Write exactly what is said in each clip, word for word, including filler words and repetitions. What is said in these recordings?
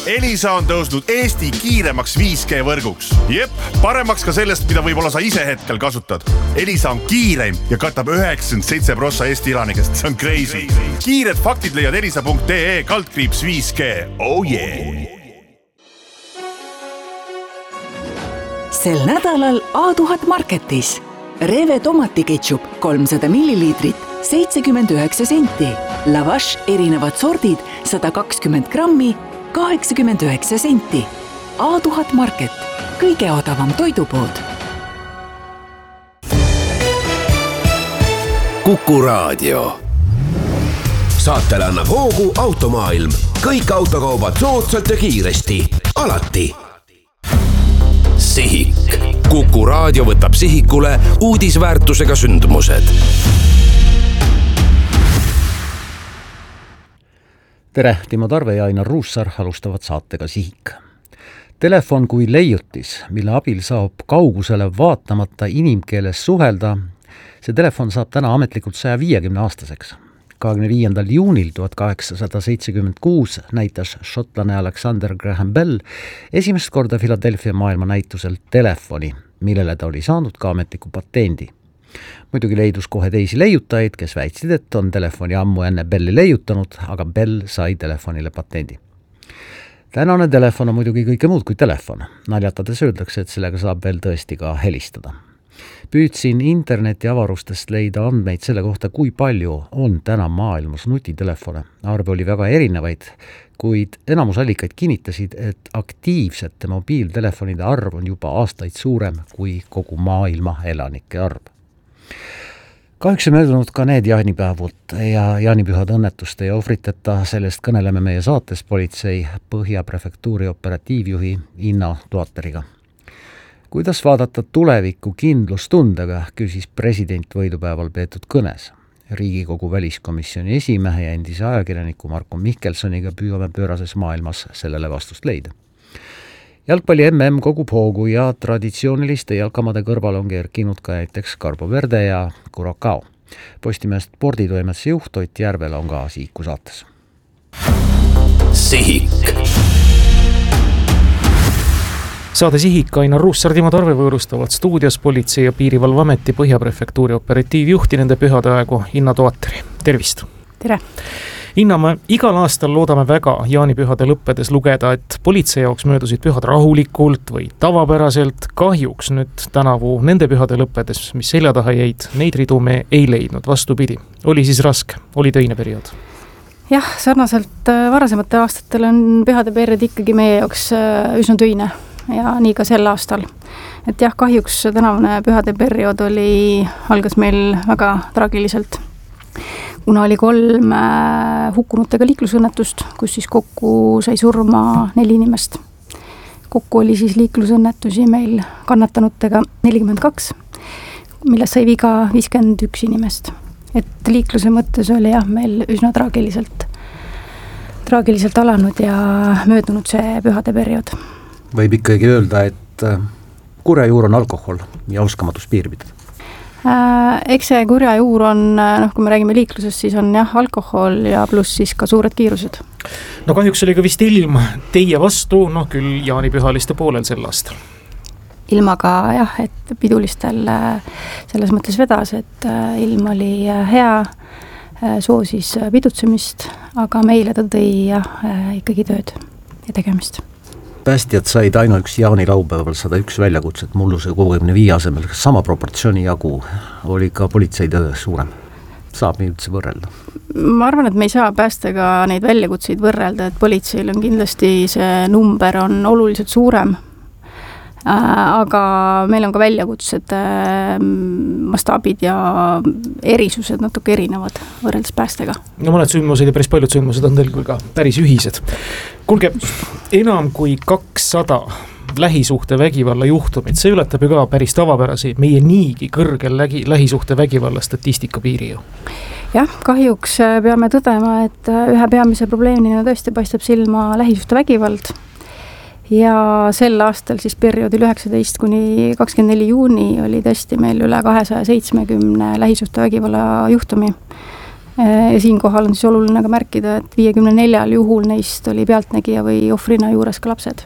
Elisa on tõusnud Eesti kiiremaks viis G võrguks. Jep, paremaks ka sellest, mida võib-olla sa ise hetkel kasutad. Elisa on kiireim ja katab üheksakümmend seitse protsenti Eesti elanikest. See on crazy. Kiired faktid leiad elisa punkt ee kaldkriips viis G. Oh yeah! Sel nädalal A tuhat Marketis. Reve tomatiketšup kolmsada milliliitrit, seitsekümmend üheksa senti. Lavash erinevad sordid, sada kakskümmend grammi, kaheksakümmend üheksa senti. A tuhat Market. Kõige odavam toidupood. Kuku Raadio. Saatele annab hoogu Automaailm. Kõik autokaubad soodsalt ja kiiresti. Alati. Sihik. Kuku Raadio võtab sihikule uudisväärtusega sündmused. Tere, Timo Tarve ja Ainar Ruussaar alustavad saatega Sihik. Telefon kui leiutis, mille abil saab kaugusele vaatamata inimkeeles suhelda, see telefon saab täna ametlikult saja viiekümne aastaseks. kahekümne viiendal juunil tuhat kaheksasada seitsekümmend kuus näitas šotlane Alexander Graham Bell esimest korda Philadelphia maailmanäitusel telefoni, millele ta oli saanud ka ametliku patendi. Muidugi leidus kohe teisi leiutajaid, kes väitsid, et on telefoni ammu enne Belli leiutanud, aga Bell sai telefonile patendi. Tänane telefon on muidugi kõike muud kui telefon. Naljatades öeldakse, et sellega saab veel tõesti ka helistada. Püüdsin interneti avarustest leida andmeid selle kohta, kui palju on täna maailmas nutitelefone. Arve oli väga erinevaid, kuid enamus allikaid kinnitasid, et aktiivsete mobiiltelefonide arv on juba aastaid suurem kui kogu maailma elanike arv. Kahjuks on möödunud ka need jaanipäevud ja jaanipühade õnnetuste ja ohvriteta, sellest kõneleme meie saates politsei Põhja prefektuuri operatiivjuhi Inna Toateriga. Kuidas vaadata tulevikku kindlustundega, küsis president võidupäeval peetud kõnes. Riigikogu väliskomisjoni esimehe ja endise ajakirjaniku Marko Mihkelsoniga püüame pöörases maailmas sellele vastust leida. Jalgpalli M M kogub hoogu ja traditsiooniliste jalkamade kõrval on kerkinud ka näiteks Carbo Verde ja Curacao. Postimehest sporditoimetuse juht Ott Järvel on ka Sihiku saates. Sihik. Saade Sihik Ainar Ruussaar, Timo Tarve võõrustavad stuudios politsei ja piirivalveameti Põhja prefektuuri operatiivjuhti nende pühade aegu Inna Toateri. Tervist! Tere! Inna, me igal aastal loodame väga jaanipühade lõppedes lugeda, et politsei jaoks möödusid pühad rahulikult või tavapäraselt. Kahjuks nüüd tänavu nende pühade lõppedes, mis selja taha jäid, neid ridu me ei leidnud. Vastupidi, oli siis raske, oli töine periood. Jah, sarnaselt varasemate aastatel on pühade periood ikkagi meie jaoks üsna töine. Ja nii ka sel aastal. Et jah, kahjuks tänavune pühade periood oli, algas meil väga traagiliselt. Kuna oli kolm hukkunutega liiklusõnnetust, kus siis kokku sai surma neli inimest. Kokku oli siis liiklusõnnetusi meil kannatanutega nelikümmend kaks, millest sai viga viiskümmend üks inimest. Et liikluse mõttes oli jah, meil üsna traagiliselt, traagiliselt alanud ja möödunud see pühade periood. Võib ikkagi öelda, et kurja juur on alkohol ja oskamatus piiri pidada. Äh, eks see kurja juur on, noh, kui me räägime liiklusest, siis on jah, alkohol ja pluss siis ka suured kiirused. No kahjuks oli ka vist ilm teie vastu, noh küll jaanipühaliste poolel sel aastal. Ilmaga jah, et pidulistel selles mõttes vedas, et ilm oli hea, soosis pidutsemist, aga meile ta tõi jah, ikkagi tööd ja tegemist. Päästjad said ainuüksi jaanilaupäeval sada üks väljakutset mulluse kuuekümne viie asemel. Sama proportsiooni jagu oli ka politseitöö suurem. Saab nii üldse võrrelda? Ma arvan, et me ei saa päästega neid väljakutseid võrrelda, et politseil on kindlasti see number on oluliselt suurem. Aga meil on ka väljakutsed, mastaabid ja erisused natuke erinevad võrreldes päästega. No mõned sündmused ja päris paljud sündmused on teil ka päris ühised. Kuulge, enam kui kakssada lähisuhte vägivalla juhtumid, see ületab ju ka päris tavapärasi meie niigi kõrgel lägi, lähisuhte vägivalla statistika piiri ju. Jah, kahjuks peame tõdema, et ühe peamise probleemina tõesti paistab silma lähisuhte vägivald. Ja sel aastal siis perioodil üheksateist kuni kakskümmend neli juuni oli tõesti meil üle kahesaja seitsmekümne lähisuhte vägivalla juhtumi. Ja siinkohal on siis oluline ka märkida, et viiekümne neljal juhul neist oli pealtnägija või ohvrina juures ka lapsed.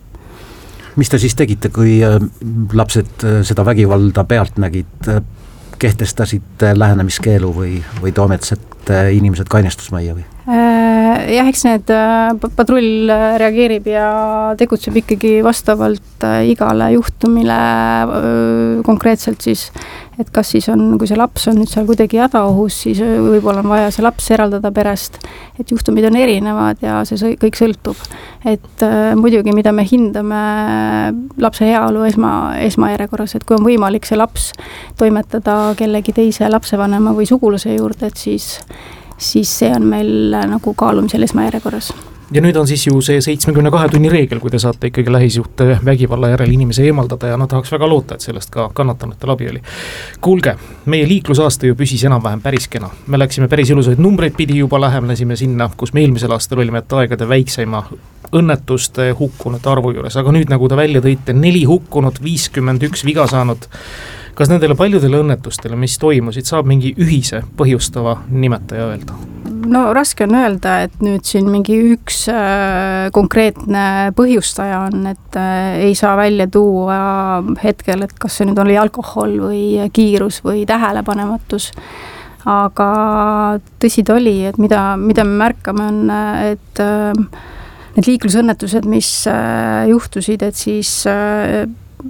Mis te siis tegite, kui lapsed seda vägivalda pealt nägid, kehtestasid lähenemiskeelu või, või toometsed inimesed kainestusmajja või? Jah, eks need patrull reageerib ja tegutseb ikkagi vastavalt igale juhtumile konkreetselt siis, et kas siis on, kui see laps on nüüd seal kuidagi hädaohus, siis võib-olla on vaja see laps eraldada perest, et juhtumid on erinevad ja see kõik sõltub. Et muidugi, mida me hindame lapse heaolu esma, esmajärjekorras, et kui on võimalik see laps toimetada kellegi teise lapsevanema või sugulase juurde, et siis siis see on meil nagu kaalumisel esmajärjekorras. Ja nüüd on siis ju see seitsmekümne kahe tunni reegel, kui te saate ikkagi lähisjuhte vägivalla järel inimese eemaldada ja no tahaks väga loota, et sellest ka kannatanutel abi oli. Kuulge, meie liiklusaasta ju püsis enam-vähem päris kena. Me läksime päris ilusaid numbreid pidi juba lähemlesime sinna, kus me eelmisel aastal olime aegade väikseima õnnetuste hukkunute arvu juures, aga nüüd nagu ta välja tõite, neli hukkunut, viiskümmend üks viga saanud. Kas nendele paljudele õnnetustele, mis toimusid, saab mingi ühise põhjustava nimetaja öelda? No raske on öelda, et nüüd siin mingi üks äh, konkreetne põhjustaja on, et äh, ei saa välja tuua hetkel, et kas see nüüd oli alkohol või kiirus või tähelepanematus. Aga tõsi ta oli, et mida, mida me märkame on, et äh, need liiklusõnnetused, mis äh, juhtusid, et siis äh,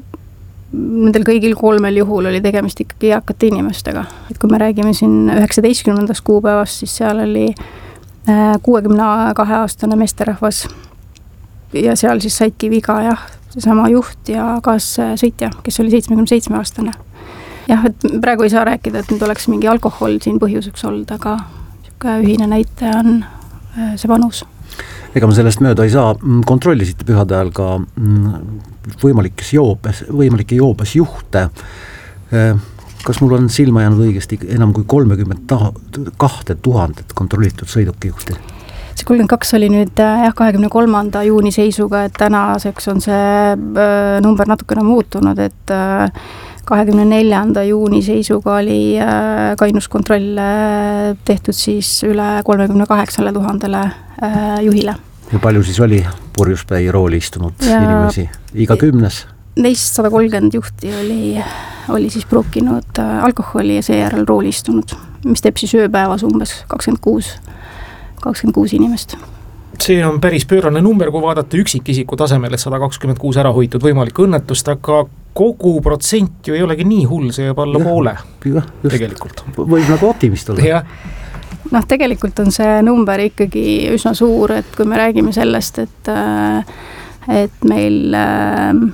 nendel kõigil kolmel juhul oli tegemist ikkagi eakate inimestega. Et kui me räägime siin üheksateistkümnendast kuupäevast, siis seal oli kuuekümne kahe aastane meesterahvas ja seal siis saidki viga jah, seesama juht ja kaassõitja, kes oli seitsmekümne seitsme aastane. Jah, et praegu ei saa rääkida, et nüüd oleks mingi alkohol siin põhjuseks olnud, aga ühine näite on see vanus. Ega me sellest mööda ei saa, kontrollisite pühade ajal ka võimalikes joobes, võimalike joobes juhte. Kas mul on silma jäänud õigesti enam kui kolmekümmend kahte tuhandet kontrollitud sõidukijuhti? See kolmkümmend kaks oli nüüd jah, kahekümne kolmanda juuni seisuga, et tänaseks on see number natukene muutunud, et kahekümne neljanda juuni seisuga oli kainuskontroll tehtud siis üle kolmekümne kaheksale tuhandele juhile. Ja palju siis oli purjuspäi rooli istunud ja inimesi? Iga kümnes? Neist sada kolmkümmend juhti oli, oli siis prookinud alkoholi ja seejärel rooli istunud, mis teeb siis ööpäevas umbes kakskümmend kuus, kakskümmend kuus inimest. See on päris pöörane number, kui vaadata üksikisiku tasemel, et sada kakskümmend kuus ära hoitud võimalik õnnetust, aga kogu protsent ju ei olegi nii hull, see jääb alla ja, poole ja, tegelikult. Võib nagu optimist olla. Ja. Noh, tegelikult on see number ikkagi üsna suur, et kui me räägime sellest, et, et meil äh,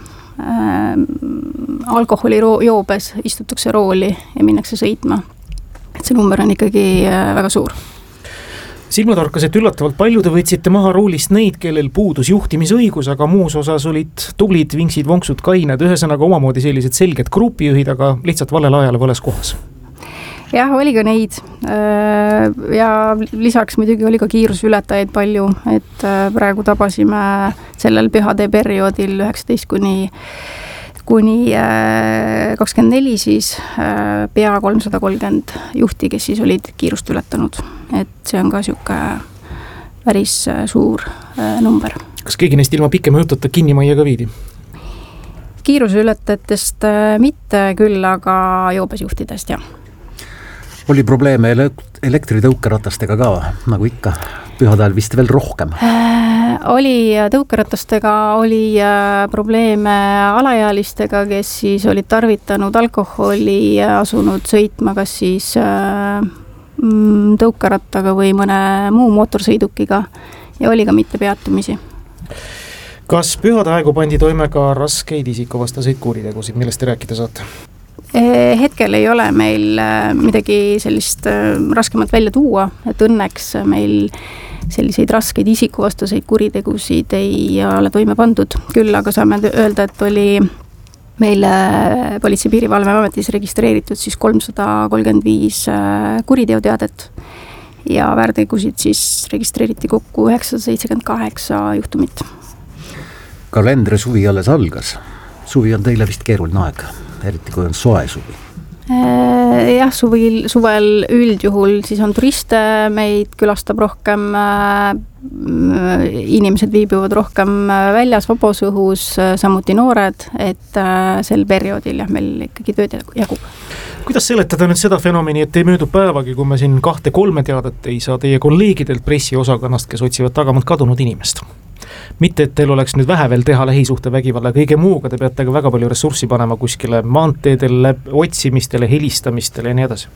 alkoholi roo- joobes istutakse rooli ja minnakse sõitma, et see number on ikkagi väga suur. Silmatorkas, et üllatavalt palju te võtsite maha roolist neid, kellel puudus juhtimisõigus, aga muus osas olid tublid vinksid, vonksud, kained, ühesõnaga omamoodi sellised selged grupijuhid, aga lihtsalt valel ajal vales kohas. Jah, oli ka neid ja lisaks muidugi oli ka kiirusületajaid palju, et praegu tabasime sellel pühade perioodil üheksateist kuni kuni kakskümmend neli siis pea kolmsada kolmkümmend juhti, kes siis olid kiirust ületanud. Et see on ka siuke päris suur number. Kas keegi neist ilma pikema jututa kinni majja ka viidi? Kiiruseületajatest mitte küll, aga joobesjuhtidest, jah. Oli probleeme elektritõukeratastega ka, nagu ikka, pühade ajal vist veel rohkem? Äh, oli tõukeratastega, oli äh, probleeme alaealistega, kes siis olid tarvitanud alkoholi ja asunud sõitma kas siis äh, tõukerattaga või mõne muu mootorsõidukiga ja oli ka mitte peatumisi. Kas pühade aegu pandi toime ka raskeid isikuvastaseid kuritegusid, millest te rääkida saate? Hetkel ei ole meil midagi sellist raskemat välja tuua, et õnneks meil selliseid raskeid isikuvastaseid kuritegusid ei ole toime pandud. Küll aga saame öelda, et oli meil Politsei- ja Piirivalveametis registreeritud siis kolmsada kolmkümmend viis kuriteoteadet ja väärtegusid siis registreeriti kokku üheksasada seitsekümmend kaheksa juhtumit. Kalendri suvi alles algas. Suvi on teile vist keeruline aeg, eriti kui on soe suvi. Jah, suvel, suvel üldjuhul siis on turiste, meid külastab rohkem, inimesed viibivad rohkem väljas, vabas õhus, samuti noored, et sel perioodil jah, meil ikkagi tööd jagub. Kuidas seletada nüüd seda fenomeni, et ei möödu päevagi, kui me siin kahte-kolme teadet ei saa teie kolleegidelt pressiosakonnast, kes otsivad tagamalt kadunud inimest? Mitte, et teil oleks nüüd vähe veel teha lähisuhte vägivalla kõige muuga, te peate ka väga palju ressurssi panema kuskile maanteedele, otsimistele, helistamistele ja nii edasi.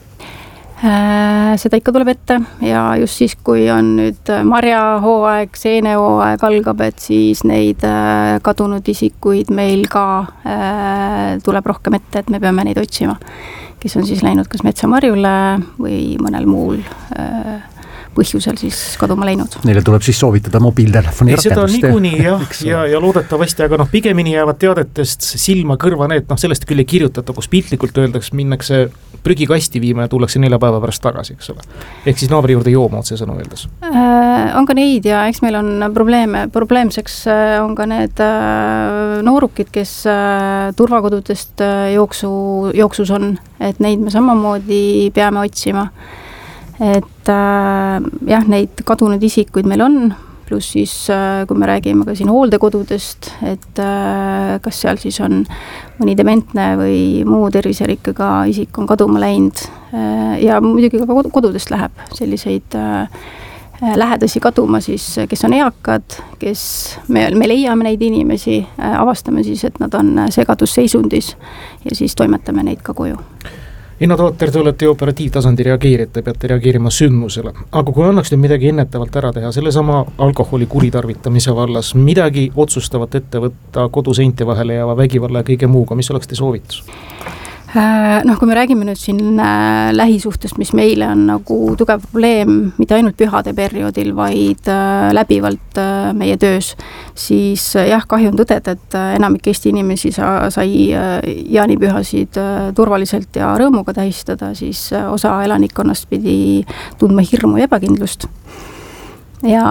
Seda ikka tuleb ette ja just siis, kui on nüüd marjahooaeg, seenehooaeg algab, et siis neid kadunud isikuid meil ka tuleb rohkem ette, et me peame neid otsima, kes on siis läinud kas metsamarjule või mõnel muul põhjusel siis kaduma läinud. Neile tuleb siis soovitada mobiiltelefoni rakendust. Seda niikuinii jah, ja, ja loodetavasti, aga noh, pigemini jäävad teadetest silma kõrva need, noh sellest küll ei kirjutata, kus piltlikult öeldaks, minnakse prügikasti viima ja tullakse nelja päeva pärast tagasi, eks ole. Ehk siis naabri juurde jooma otse sõnu öeldes. Äh, on ka neid ja eks meil on probleeme, probleemseks on ka need äh, noorukid, kes äh, turvakodudest äh, jooksu, jooksus on, et neid me samamoodi peame otsima. Et äh, jah, neid kadunud isikuid meil on, pluss siis äh, kui me räägime ka siin hooldekodudest, et äh, kas seal siis on mõni dementne või muu terviserikkega isik on kaduma läinud äh, ja muidugi ka kodudest läheb selliseid äh, lähedasi kaduma siis, kes on eakad, kes me, me leiame neid inimesi, äh, avastame siis, et nad on segadusseisundis ja siis toimetame neid ka koju. Inna Tooter, te olete ju operatiivtasandi reageerite, peate reageerima sündmusele. Aga kui annaks nüüd midagi ennetavalt ära teha, selle sama alkoholi kuritarvitamise vallas, midagi otsustavat ette võtta koduseinte vahele jääva vägivalla ja kõige muuga, mis oleks te soovitus? Noh, kui me räägime nüüd siin lähisuhtest, mis meile on nagu tugev probleem, mitte ainult pühade perioodil, vaid läbivalt meie töös, siis jah, kahju on tõdeda, et enamik Eesti inimesi sai jaanipühasid turvaliselt ja rõõmuga tähistada, siis osa elanikkonnast pidi tundma hirmu ja ebakindlust. Ja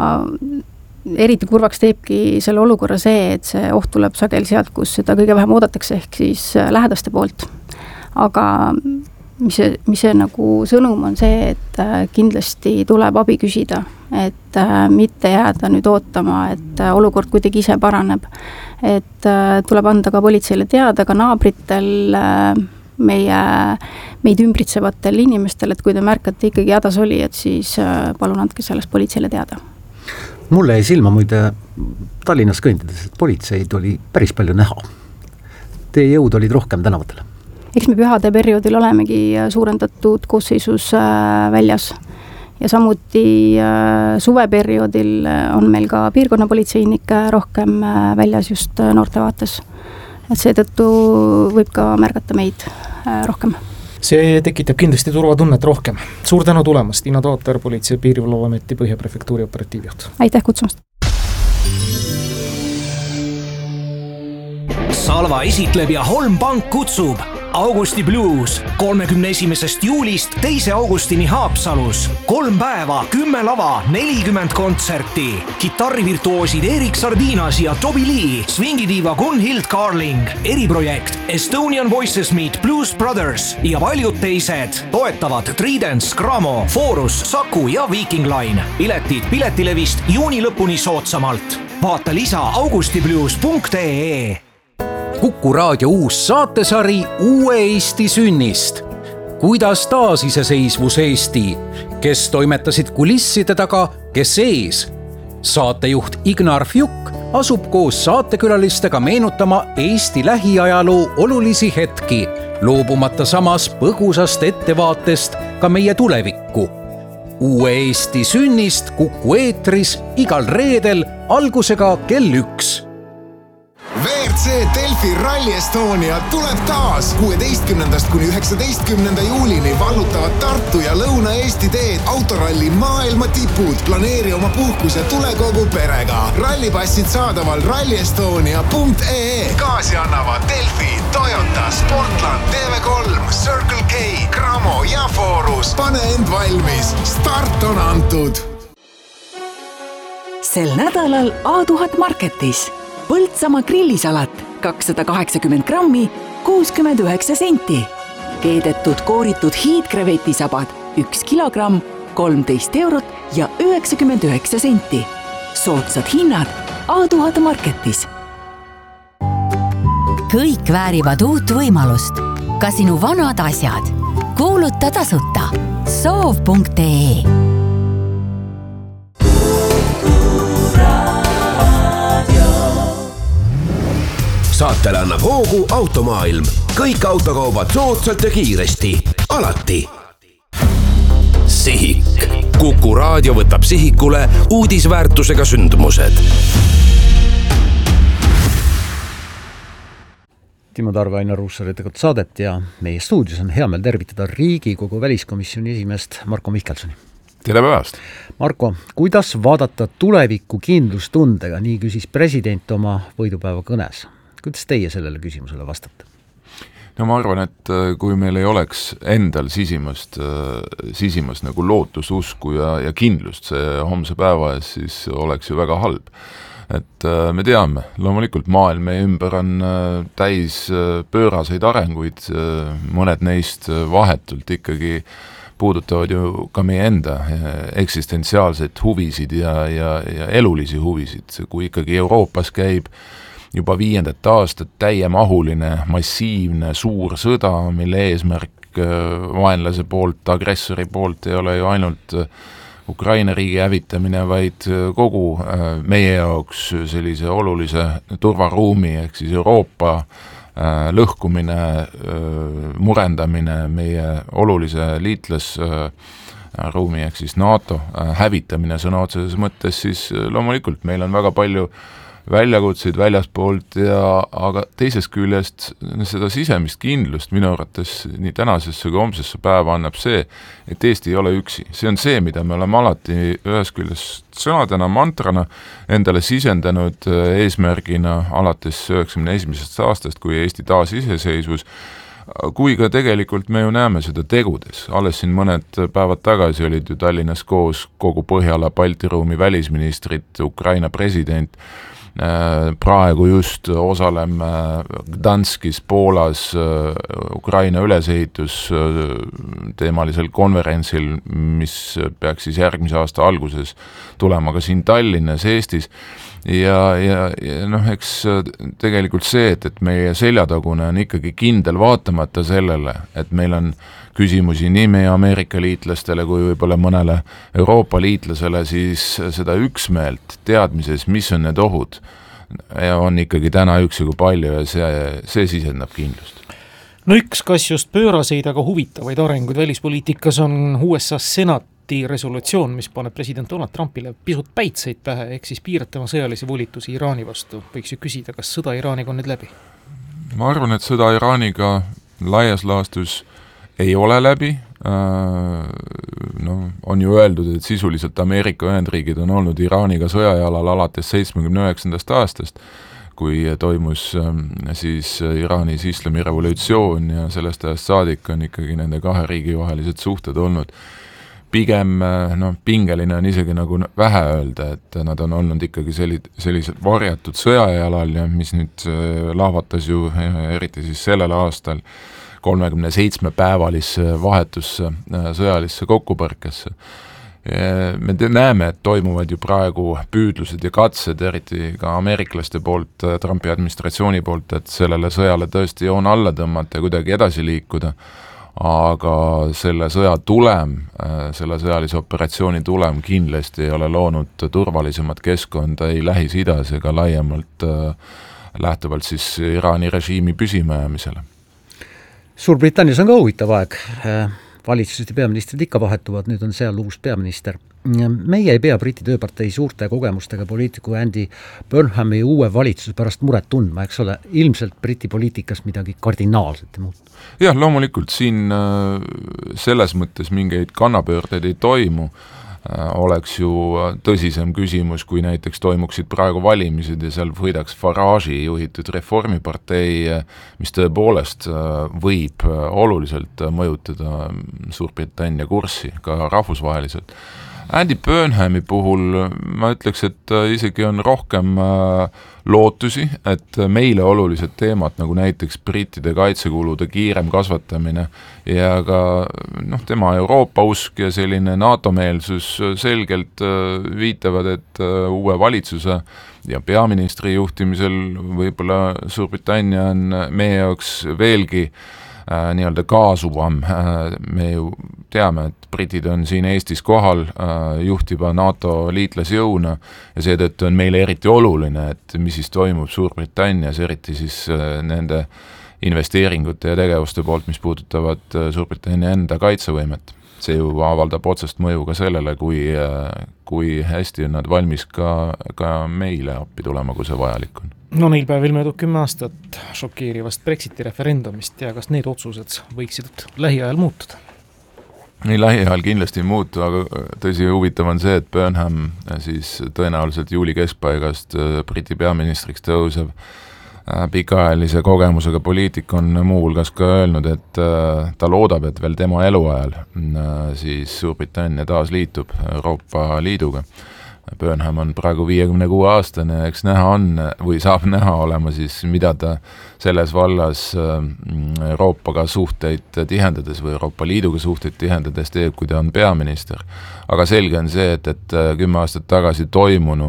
eriti kurvaks teebki selle olukorra see, et see oht tuleb sagel sealt, kus seda kõige vähem oodatakse, ehk siis lähedaste poolt. Aga mis see, mis see nagu sõnum on see, et kindlasti tuleb abi küsida, et mitte jääda nüüd ootama, et olukord kuidagi ise paraneb. Et tuleb anda ka politseile teada, ka naabritel, meie, meid ümbritsevatel inimestel, et kui te märkate ikkagi hädas oli, et siis palun andke sellest politseile teada. Mulle jäi silma muide Tallinnas kõndides, et politseid oli päris palju näha. Teie jõud olid rohkem tänavatele. Eks me pühade perioodil olemegi suurendatud koosseisus väljas ja samuti suveperioodil on meil ka piirkonnapolitseinik rohkem väljas just noorte vaates. Et seetõttu võib ka märgata meid rohkem. See tekitab kindlasti turvatunnet rohkem. Suur tänu tulemast, Inna Tooter, Politsei- ja Piirivalveameti Põhja-prefektuuri operatiivjuht. Aitäh kutsumast! Salva esitleb ja Holm Pank kutsub Augusti Blues kolmekümne esimesest juulist teise augustini Haapsalus. Kolm päeva, kümme lava, nelikümmend kontserti. Kitarrivirtuoosid Erik Sardinas ja Toby Lee, swingidiiva Gunhild Carling, eriprojekt Estonian Voices Meet Blues Brothers ja paljud teised. Toetavad Tridents, Gramo, Forus, Saku ja Viking Line. Piletid Piletilevist juuni lõpuni soodsamalt. Vaata lisa augustiblues punkt ee. Kuku Raadio uus saatesari Uue Eesti sünnist. Kuidas taas iseseisvus Eesti? Kes toimetasid kulisside taga, kes ees? Saatejuht Ignar Fjuk asub koos saatekülalistega meenutama Eesti lähiajaloo olulisi hetki, loobumata samas põgusast ettevaatest ka meie tulevikku. Uue Eesti sünnist Kuku eetris igal reedel algusega kell üks. V R C Delfi Rally Estonia tuleb taas kuueteistkümnendast kuni üheksateistkümnenda juulini vallutavad Tartu ja Lõuna-Eesti teed autoralli maailma tipud. Planeeri oma puhkus ja tule kogu perega. Rallipassid saadaval rally estonia punkt ee. Kaasi annavad Delfi, Toyota, Sportland, T V kolm, Circle K, Gramo ja Forus. Pane end valmis. Start on antud. Sel nädalal A tuhat Marketis Põltsamaa grillisalat kakssada kaheksakümmend grammi, kuuskümmend üheksa senti. keedetud kooritud hiidkrevetisabad üks kilogramm, kolmteist eurot ja üheksakümmend üheksa senti. Soodsad hinnad A tuhat Marketis. Kõik väärivad uut võimalust. Ka sinu vanad asjad. Kuuluta tasuta. soov punkt ee. Saatele annab hoogu Automaailm. Kõik autokaubad soodsalt ja kiiresti. Alati. Sihik. Kuku raadio võtab sihikule uudisväärtusega sündmused. Timo Tarve, Ainar Ruussaar ettekat saadet ja meie stuudios on hea meel tervitada Riigikogu väliskomisjoni esimest Marko Mihkelsoni. Tere päevast! Marko, kuidas vaadata tuleviku kindlustundega, nii küsis president oma võidupäeva kõnes. Kuidas teie sellele küsimusele vastate? No ma arvan, et kui meil ei oleks endal sisimast, sisimast nagu lootususku ja, ja kindlust see homse päeva ees, siis oleks ju väga halb. Et me teame, loomulikult maailm meie ümber on täis pööraseid arenguid, mõned neist vahetult ikkagi puudutavad ju ka meie enda eksistentsiaalseid huvisid ja, ja, ja elulisi huvisid, kui ikkagi Euroopas käib juba viiendat aastat täiemahuline, massiivne, suur sõda, mille eesmärk vaenlase poolt, agressori poolt ei ole ju ainult Ukraina riigi hävitamine, vaid kogu meie jaoks sellise olulise turvaruumi, ehk siis Euroopa lõhkumine, murendamine, meie olulise liitlasruumi, ehk siis NATO hävitamine sõna otseses mõttes, siis loomulikult meil on väga palju väljakutseid väljaspoolt ja aga teisest küljest seda sisemist kindlust minu arvates nii tänasesse kui homsesse päeva annab see, et Eesti ei ole üksi. See on see, mida me oleme alati ühes küljest sõnadena, mantrana endale sisendanud eesmärgina alates üheksakümne esimesest aastast, kui Eesti taas iseseisvus, kui ka tegelikult me ju näeme seda tegudes. Alles siin mõned päevad tagasi olid ju Tallinnas koos kogu Põhjala Balti ruumi välisministrid, Ukraina president. Praegu just osaleme Gdanskis, Poolas Ukraina ülesehitus teemalisel konverentsil, mis peaks siis järgmise aasta alguses tulema ka siin Tallinnas, Eestis. Ja, ja, ja noh, eks tegelikult see, et, et meie seljatagune on ikkagi kindel vaatamata sellele, et meil on küsimusi nii meie Ameerika liitlastele kui võib-olla mõnele Euroopa liitlasele, siis seda üksmeelt teadmises, mis on need ohud, on ikkagi täna üksjagu palju ja see, see sisendab kindlust. No üks, kas just pööraseid, aga huvitavaid arenguid välispoliitikas on U S A senati resolutsioon, mis paneb president Donald Trumpile pisut päitseid pähe, ehk siis piiratama sõjalisi volitusi Iraani vastu. Võiks ju küsida, kas sõda Iraaniga on nüüd läbi? Ma arvan, et sõda Iraaniga laias laastus ei ole läbi, no, on ju öeldud, et sisuliselt Ameerika Ühendriigid on olnud Iraaniga sõjajalal alates seitsmekümne üheksandast aastast, kui toimus siis Iraanis islami revolutsioon ja sellest ajast saadik on ikkagi nende kahe riigi vahelised suhted olnud pigem no, pingeline on isegi nagu vähe öelda, et nad on olnud ikkagi sellised, sellised varjatud sõjajalal ja mis nüüd lahvatas ju eriti siis sellel aastal kolmekümne seitsme päevalisse vahetusse sõjalisse kokkupõrkesse. Me näeme, et toimuvad ju praegu püüdlused ja katsed, eriti ka ameeriklaste poolt, Trumpi administratsiooni poolt, et sellele sõjale tõesti joon alla tõmmata ja kuidagi edasi liikuda, aga selle sõja tulem, selle sõjalise operatsiooni tulem kindlasti ei ole loonud turvalisemat keskkonda ei Lähis-Idas ega laiemalt lähtuvalt siis Iraani režiimi püsimajamisele. Suurbritannias on ka huvitav aeg. Valitsused ja peaministrid ikka vahetuvad, nüüd on seal uus peaminister. Meie ei pea Briti tööpartei suurte kogemustega poliitiku Andy Burnhami uue valitsuse pärast muret tundma, eks ole, ilmselt Briti poliitikas midagi kardinaalselt ei muutu. Jah, loomulikult siin selles mõttes mingeid kannapöördeid ei toimu. Oleks ju tõsisem küsimus, kui näiteks toimuksid praegu valimised ja seal võidaks Farage'i juhitud reformipartei, mis tõepoolest võib oluliselt mõjutada Suurbritannia kurssi ka rahvusvaheliselt. Andy Burnhami puhul ma ütleks, et isegi on rohkem lootusi, et meile olulised teemad, nagu näiteks brittide kaitsekulude kiirem kasvatamine ja ka noh, tema Euroopa usk ja selline NATO-meelsus selgelt viitavad, et uue valitsuse ja peaministri juhtimisel võib-olla Suurbritannia on meie jaoks veelgi äh, nii-öelda kaasuvam. Me ju teame, et britid on siin Eestis kohal äh, juhtiva NATO liitlasjõuna ja seetõttu on meile eriti oluline, et mis siis toimub Suurbritannias, eriti siis äh, nende investeeringute ja tegevuste poolt, mis puudutavad äh, Suurbritannia enda kaitsevõimet. See ju avaldab otsest mõju ka sellele, kui, kui hästi on nad valmis ka, ka meile appi tulema, kui see vajalik on. No neil päevil möödub kümme aastat šokeerivast Brexiti referendumist ja kas need otsused võiksid lähiajal muutuda? Nii lähiajal kindlasti ei muutu, aga tõsi huvitav on see, et Burnham siis tõenäoliselt juuli keskpaigast Briti peaministriks tõuseb pikaajalise kogemusega poliitik on muuhulgas ka öelnud, et ta loodab, et veel tema eluajal siis Suurbritannia taas liitub Euroopa Liiduga. Burnham on praegu viiekümne kuue aastane, eks näha on või saab näha olema siis, mida ta selles vallas Euroopaga suhteid tihendades või Euroopa Liiduga suhteid tihendades teeb, kui ta on peaminister. Aga selge on see, et, et kümme aastat tagasi toimunu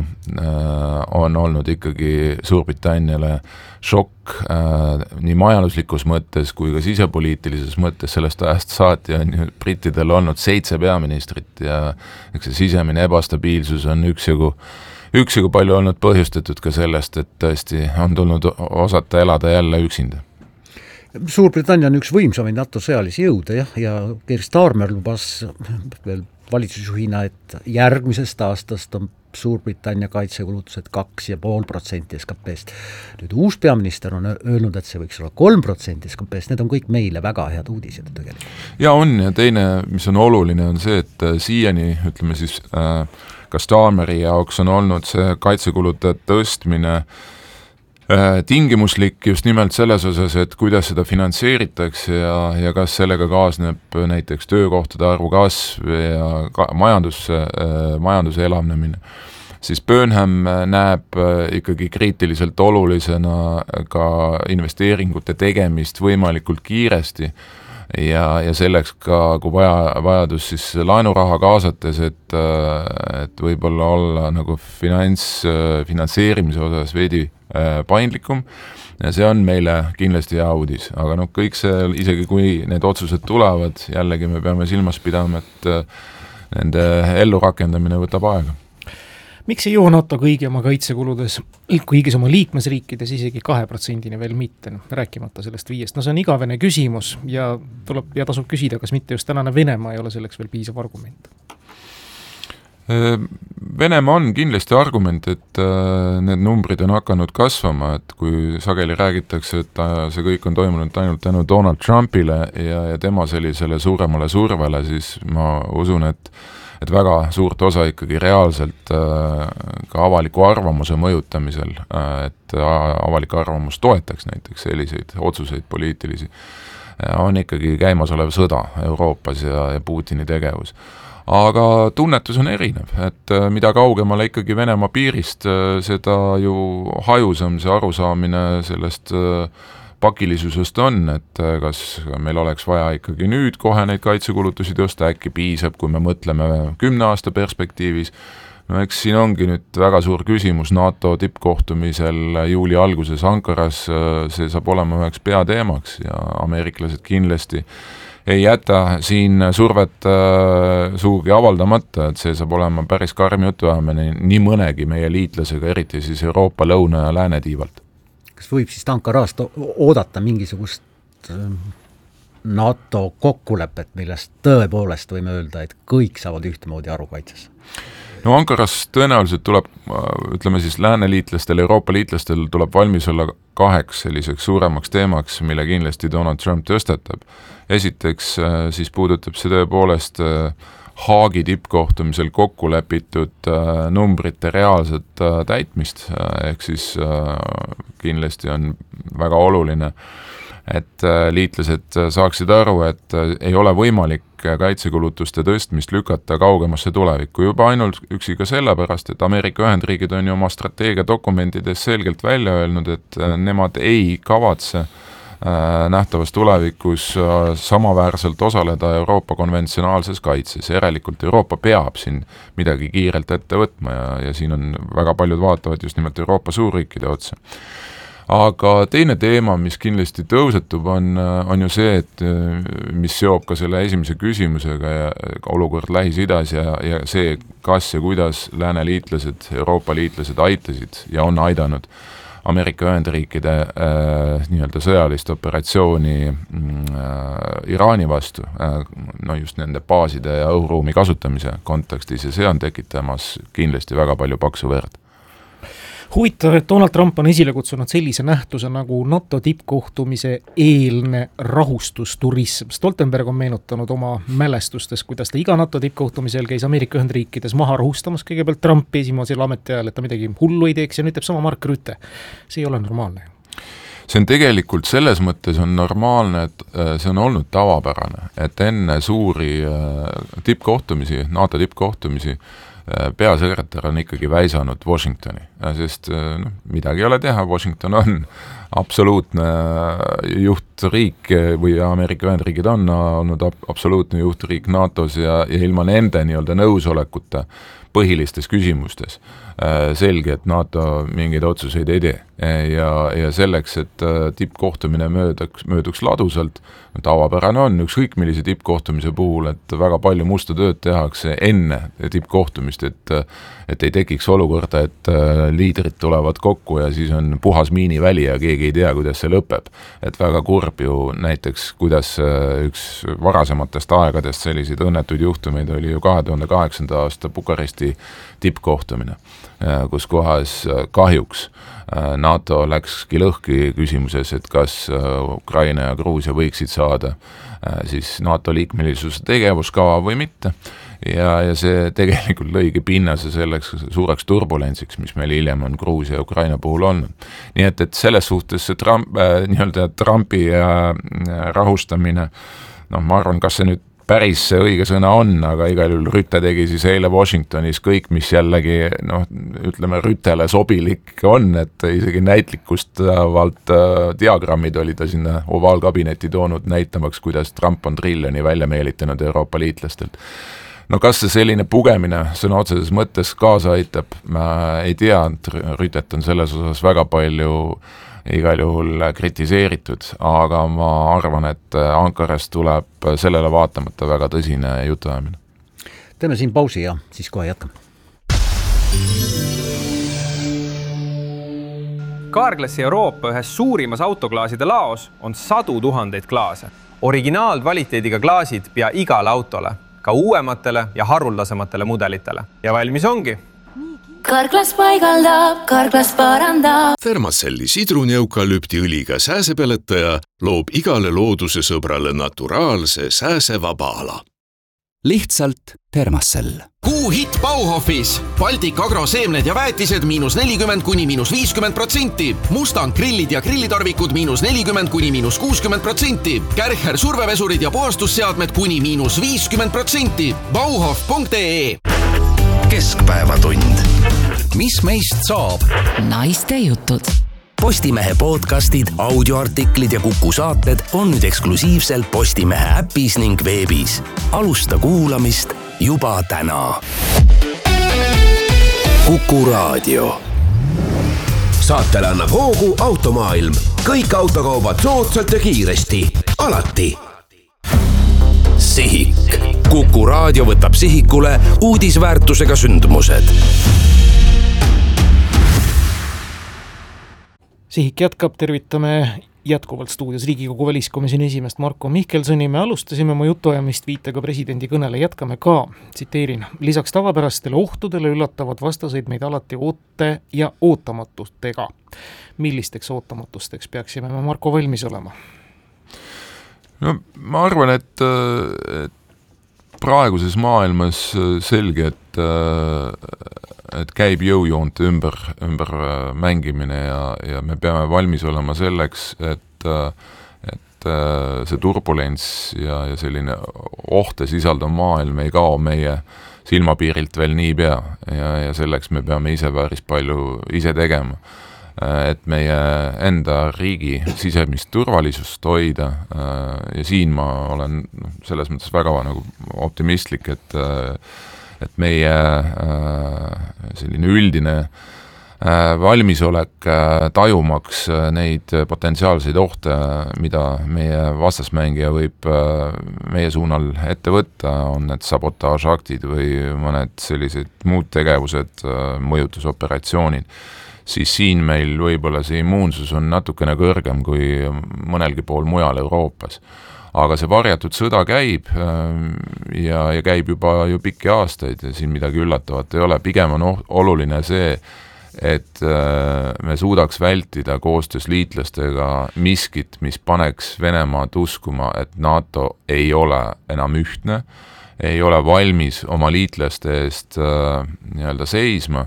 on olnud ikkagi Suurbritanniale šokk äh, nii majanduslikus mõttes kui ka sisepoliitilises mõttes. Sellest ajast saati on brittidel olnud seitse peaministrit ja eks see sisemine ebastabiilsus on üksjagu, üksjagu palju olnud põhjustatud ka sellest, et tõesti on tulnud osata elada jälle üksinda. Suurbritannia on üks võimsamaid NATO sõjalisi jõude jah, ja Keir Starmer lubas veel valitsusjuhina, et järgmisest aastast on Suurbritannia kaitsekulutused kaks ja pool protsenti S K P-st. Nüüd uus peaminister on öelnud, et see võiks olla kolm protsenti S K P-st, need on kõik meile väga head uudised tegelikult. Ja on, ja teine, mis on oluline, on see, et siiani, ütleme siis, äh, ka Starmeri jaoks on olnud see kaitsekulude tõstmine äh, tingimuslik just nimelt selles osas, et kuidas seda finantseeritakse ja, ja kas sellega kaasneb näiteks töökohtade arvu kasv ja ka majandus, äh, majanduse elavnemine. Siis Burnham näeb ikkagi kriitiliselt olulisena ka investeeringute tegemist võimalikult kiiresti ja, ja selleks ka, kui vaja, vajadus siis laenuraha kaasates, et, et võib-olla olla nagu finants, finantseerimise osas veidi paindlikum ja see on meile kindlasti hea uudis, aga noh, kõik see, isegi kui need otsused tulevad, jällegi me peame silmas pidama, et nende ellurakendamine võtab aega. Miks ei jõua NATO kõigi oma kaitsekuludes, kõigis oma liikmesriikides isegi kahe protsendini veel mitte, rääkimata sellest viiest? No see on igavene küsimus ja tuleb ja tasub küsida, kas mitte just tänane Venemaa ei ole selleks veel piisav argument? Venemaa on kindlasti argument, et need numbrid on hakanud kasvama, et kui sageli räägitakse, et see kõik on toimunud ainult tänu Donald Trumpile ja, ja tema sellisele suuremale survele, siis ma usun, et et väga suurt osa ikkagi reaalselt äh, ka avaliku arvamuse mõjutamisel, äh, et avalik arvamus toetaks näiteks selliseid otsuseid poliitilisi, äh, on ikkagi käimasolev sõda Euroopas ja, ja Putini tegevus. Aga tunnetus on erinev, et äh, mida kaugemale ikkagi Venemaa piirist, äh, seda ju hajusam see arusaamine sellest äh, pakilisusest on, et kas meil oleks vaja ikkagi nüüd kohe neid kaitsekulutusi tõsta, äkki piisab, kui me mõtleme kümne aasta perspektiivis. No eks siin ongi nüüd väga suur küsimus NATO tippkohtumisel juuli alguses Ankaras, see saab olema üheks peateemaks ja ameeriklased kindlasti ei jäta siin survet äh, suugi avaldamata, et see saab olema päris karm jutuajamine nii mõnegi meie liitlasega, eriti siis Euroopa lõuna ja lääne tiivalt. Kas võib siis Ankarast oodata mingisugust NATO kokkulepet, millest tõepoolest võime öelda, et kõik saavad ühtemoodi aru kaitses? No Ankaras tõenäoliselt tuleb, ütleme siis lääneliitlastel, Euroopa liitlastel tuleb valmis olla kaheks selliseks suuremaks teemaks, mille kindlasti Donald Trump tõstatab. Esiteks siis puudutab see tõepoolest Haagi tippkohtumisel kokku lepitud äh, numbrite reaalset äh, täitmist, äh, ehk siis äh, kindlasti on väga oluline, et liitlased saaksid aru, et ei ole võimalik kaitsekulutuste tõstmist lükata kaugemasse tulevikku. Juba ainult üksi ka sellepärast, et Ameerika Ühendriigid on ju oma strateegiadokumentides selgelt välja öelnud, et nemad ei kavatse nähtavas tulevikus samaväärselt osaleda Euroopa konventsionaalses kaitses. Järelikult Euroopa peab siin midagi kiirelt ette võtma ja, ja siin on väga paljud vaatavad just nimelt Euroopa suurriikide otsa. Aga teine teema, mis kindlasti tõusetub, on, on ju see, et mis seob ka selle esimese küsimusega ja olukord Lähis-Idas ja, ja see, kas ja kuidas lääne liitlased, Euroopa liitlased aitasid ja on aidanud Ameerika Ühendriikide äh, nii-öelda sõjalist operatsiooni äh, Iraani vastu, äh, no just nende baaside ja õhuruumi kasutamise kontekstis ja see on tekitamas kindlasti väga palju paksu verd. Huvitav, et Donald Trump on esile kutsunud sellise nähtuse nagu NATO tippkohtumise eelne rahustusturism. Stoltenberg on meenutanud oma mälestustes, kuidas ta iga NATO tippkohtumisel käis Ameerika Ühendriikides maha rahustamas kõigepealt Trumpi esimesel ametiajal, et ta midagi hullu ei teeks ja nüüd teeb sama Mark Rutte. See ei ole normaalne. See on tegelikult selles mõttes on normaalne, et see on olnud tavapärane, et enne suuri tippkohtumisi, NATO tippkohtumisi peasekretär on ikkagi väisanud Washingtoni, sest no, midagi ei ole teha, Washington on absoluutne juhtriik või Ameerika Ühendriigid on olnud absoluutne juhtriik NATOs ja, ja ilma nende nii-öelda nõusolekuta põhilistes küsimustes selge, et NATO mingeid otsuseid ei tee ja, ja selleks, et tippkohtumine mööduks, mööduks ladusalt, tavapärane on ükskõik millise tippkohtumise puhul, et väga palju musta tööd tehakse enne tippkohtumist, et, et ei tekiks olukorda, et liidrid tulevad kokku ja siis on puhas miiniväli ja keegi ei tea, kuidas see lõpeb. Et väga kurb ju näiteks, kuidas üks varasematest aegadest selliseid õnnetuid juhtumeid oli ju kahe tuhande kaheksanda aasta Bukaresti tippkohtumine, kus kohas kahjuks NATO läkski lõhki küsimuses, et kas Ukraina ja Gruusia võiksid saada siis NATO liikmelisuse tegevuskava või mitte. Ja, ja see tegelikult lõigi pinnase selleks suureks turbulentsiks, mis meil hiljem on Gruusia ja Ukraina puhul olnud. Nii et, et selles suhtes see Trump, äh, nii-öelda Trumpi äh, rahustamine, noh, ma arvan, kas see nüüd päris see õige sõna on, aga igal juhul Rütte tegi siis eile Washingtonis kõik, mis jällegi, noh, ütleme Rüttele sobilik on, et isegi näitlikkustavalt diagrammid oli ta sinna ovaalkabinetti toonud näitamaks, kuidas Trump on triljoni välja meelitanud Euroopa liitlastelt. No kas see selline pugemine sõna otseses mõttes kaasa aitab, ma ei tea, Rütet on selles osas väga palju igal juhul kritiseeritud, aga ma arvan, et Ankarast tuleb sellele vaatamata väga tõsine jutuajamine. Teeme siin pausi ja siis kohe jätkame. Carglassi Euroopa ühes suurimas autoklaaside laos on sadu tuhandeid klaase. Originaalkvaliteediga klaasid pea igale autole, ka uuematele ja haruldasematele mudelitele. Ja valmis ongi. Carglass paigaldab, Carglass parandab. Thermacelli sidruneukalüpti õliga sääsepeletaja loob igale looduse sõbrale naturaalse sääsevaba ala. Lihtsalt Thermacell. Kuu hitt Bauhofis. Baltic Agro seemned ja väetised miinus nelikümmend kuni miinus viiskümmend protsenti. Mustang grillid ja grillitarvikud miinus nelikümmend kuni miinus kuuskümmend protsenti. Kärcher survevesurid ja puhastusseadmed kuni miinus viiskümmend protsenti. Bauhof punkt ee. Keskpäevatund. Mis meist saab? Naiste jutud. Postimehe podcastid, audioartiklid ja Kuku saated on nüüd eksklusiivselt Postimehe äpis ning veebis. Alusta kuulamist juba täna. Kuku raadio. Saatele annab hoogu Automaailm. Kõik autokaubad soodsalt ja kiiresti. Alati. Sihik. Kuku raadio võtab sihikule uudisväärtusega sündmused. Sihik jätkab, tervitame jätkuvalt stuudios Riigikogu väliskomisjoni esimest Marko Mihkelsoni. Me alustasime oma jutuajamist viitega presidendi kõnele, jätkame ka, tsiteerin, lisaks tavapärastele ohtudele üllatavad vastaseid meid alati oote ja ootamatustega. Millisteks ootamatusteks peaksime me, Marko, valmis olema? No ma arvan, et, et praeguses maailmas selge, et, et käib jõujoonte ümber, ümber mängimine ja, ja me peame valmis olema selleks, et, et et see turbulents ja, ja selline ohte sisaldav maailm ei kao meie silmapiirilt veel niipea ja, ja selleks me peame ise päris palju ise tegema, et meie enda riigi sisemist turvalisust hoida ja siin ma olen selles mõttes väga nagu optimistlik, et, et meie selline üldine valmisolek tajumaks neid potentsiaalseid ohte, mida meie vastasmängija võib meie suunal ette võtta, on need sabotaažaktid või mõned sellised muud tegevused, mõjutusoperatsioonid, siis siin meil võib-olla see immuunsus on natukene kõrgem kui mõnelgi pool mujal Euroopas. Aga see varjatud sõda käib ja, ja käib juba ju pikki aastaid ja siin midagi üllatavat ei ole, pigem on oluline see, et me suudaks vältida koostöös liitlastega miskit, mis paneks Venemaad uskuma, et NATO ei ole enam ühtne, ei ole valmis oma liitlaste eest nii-öelda seisma,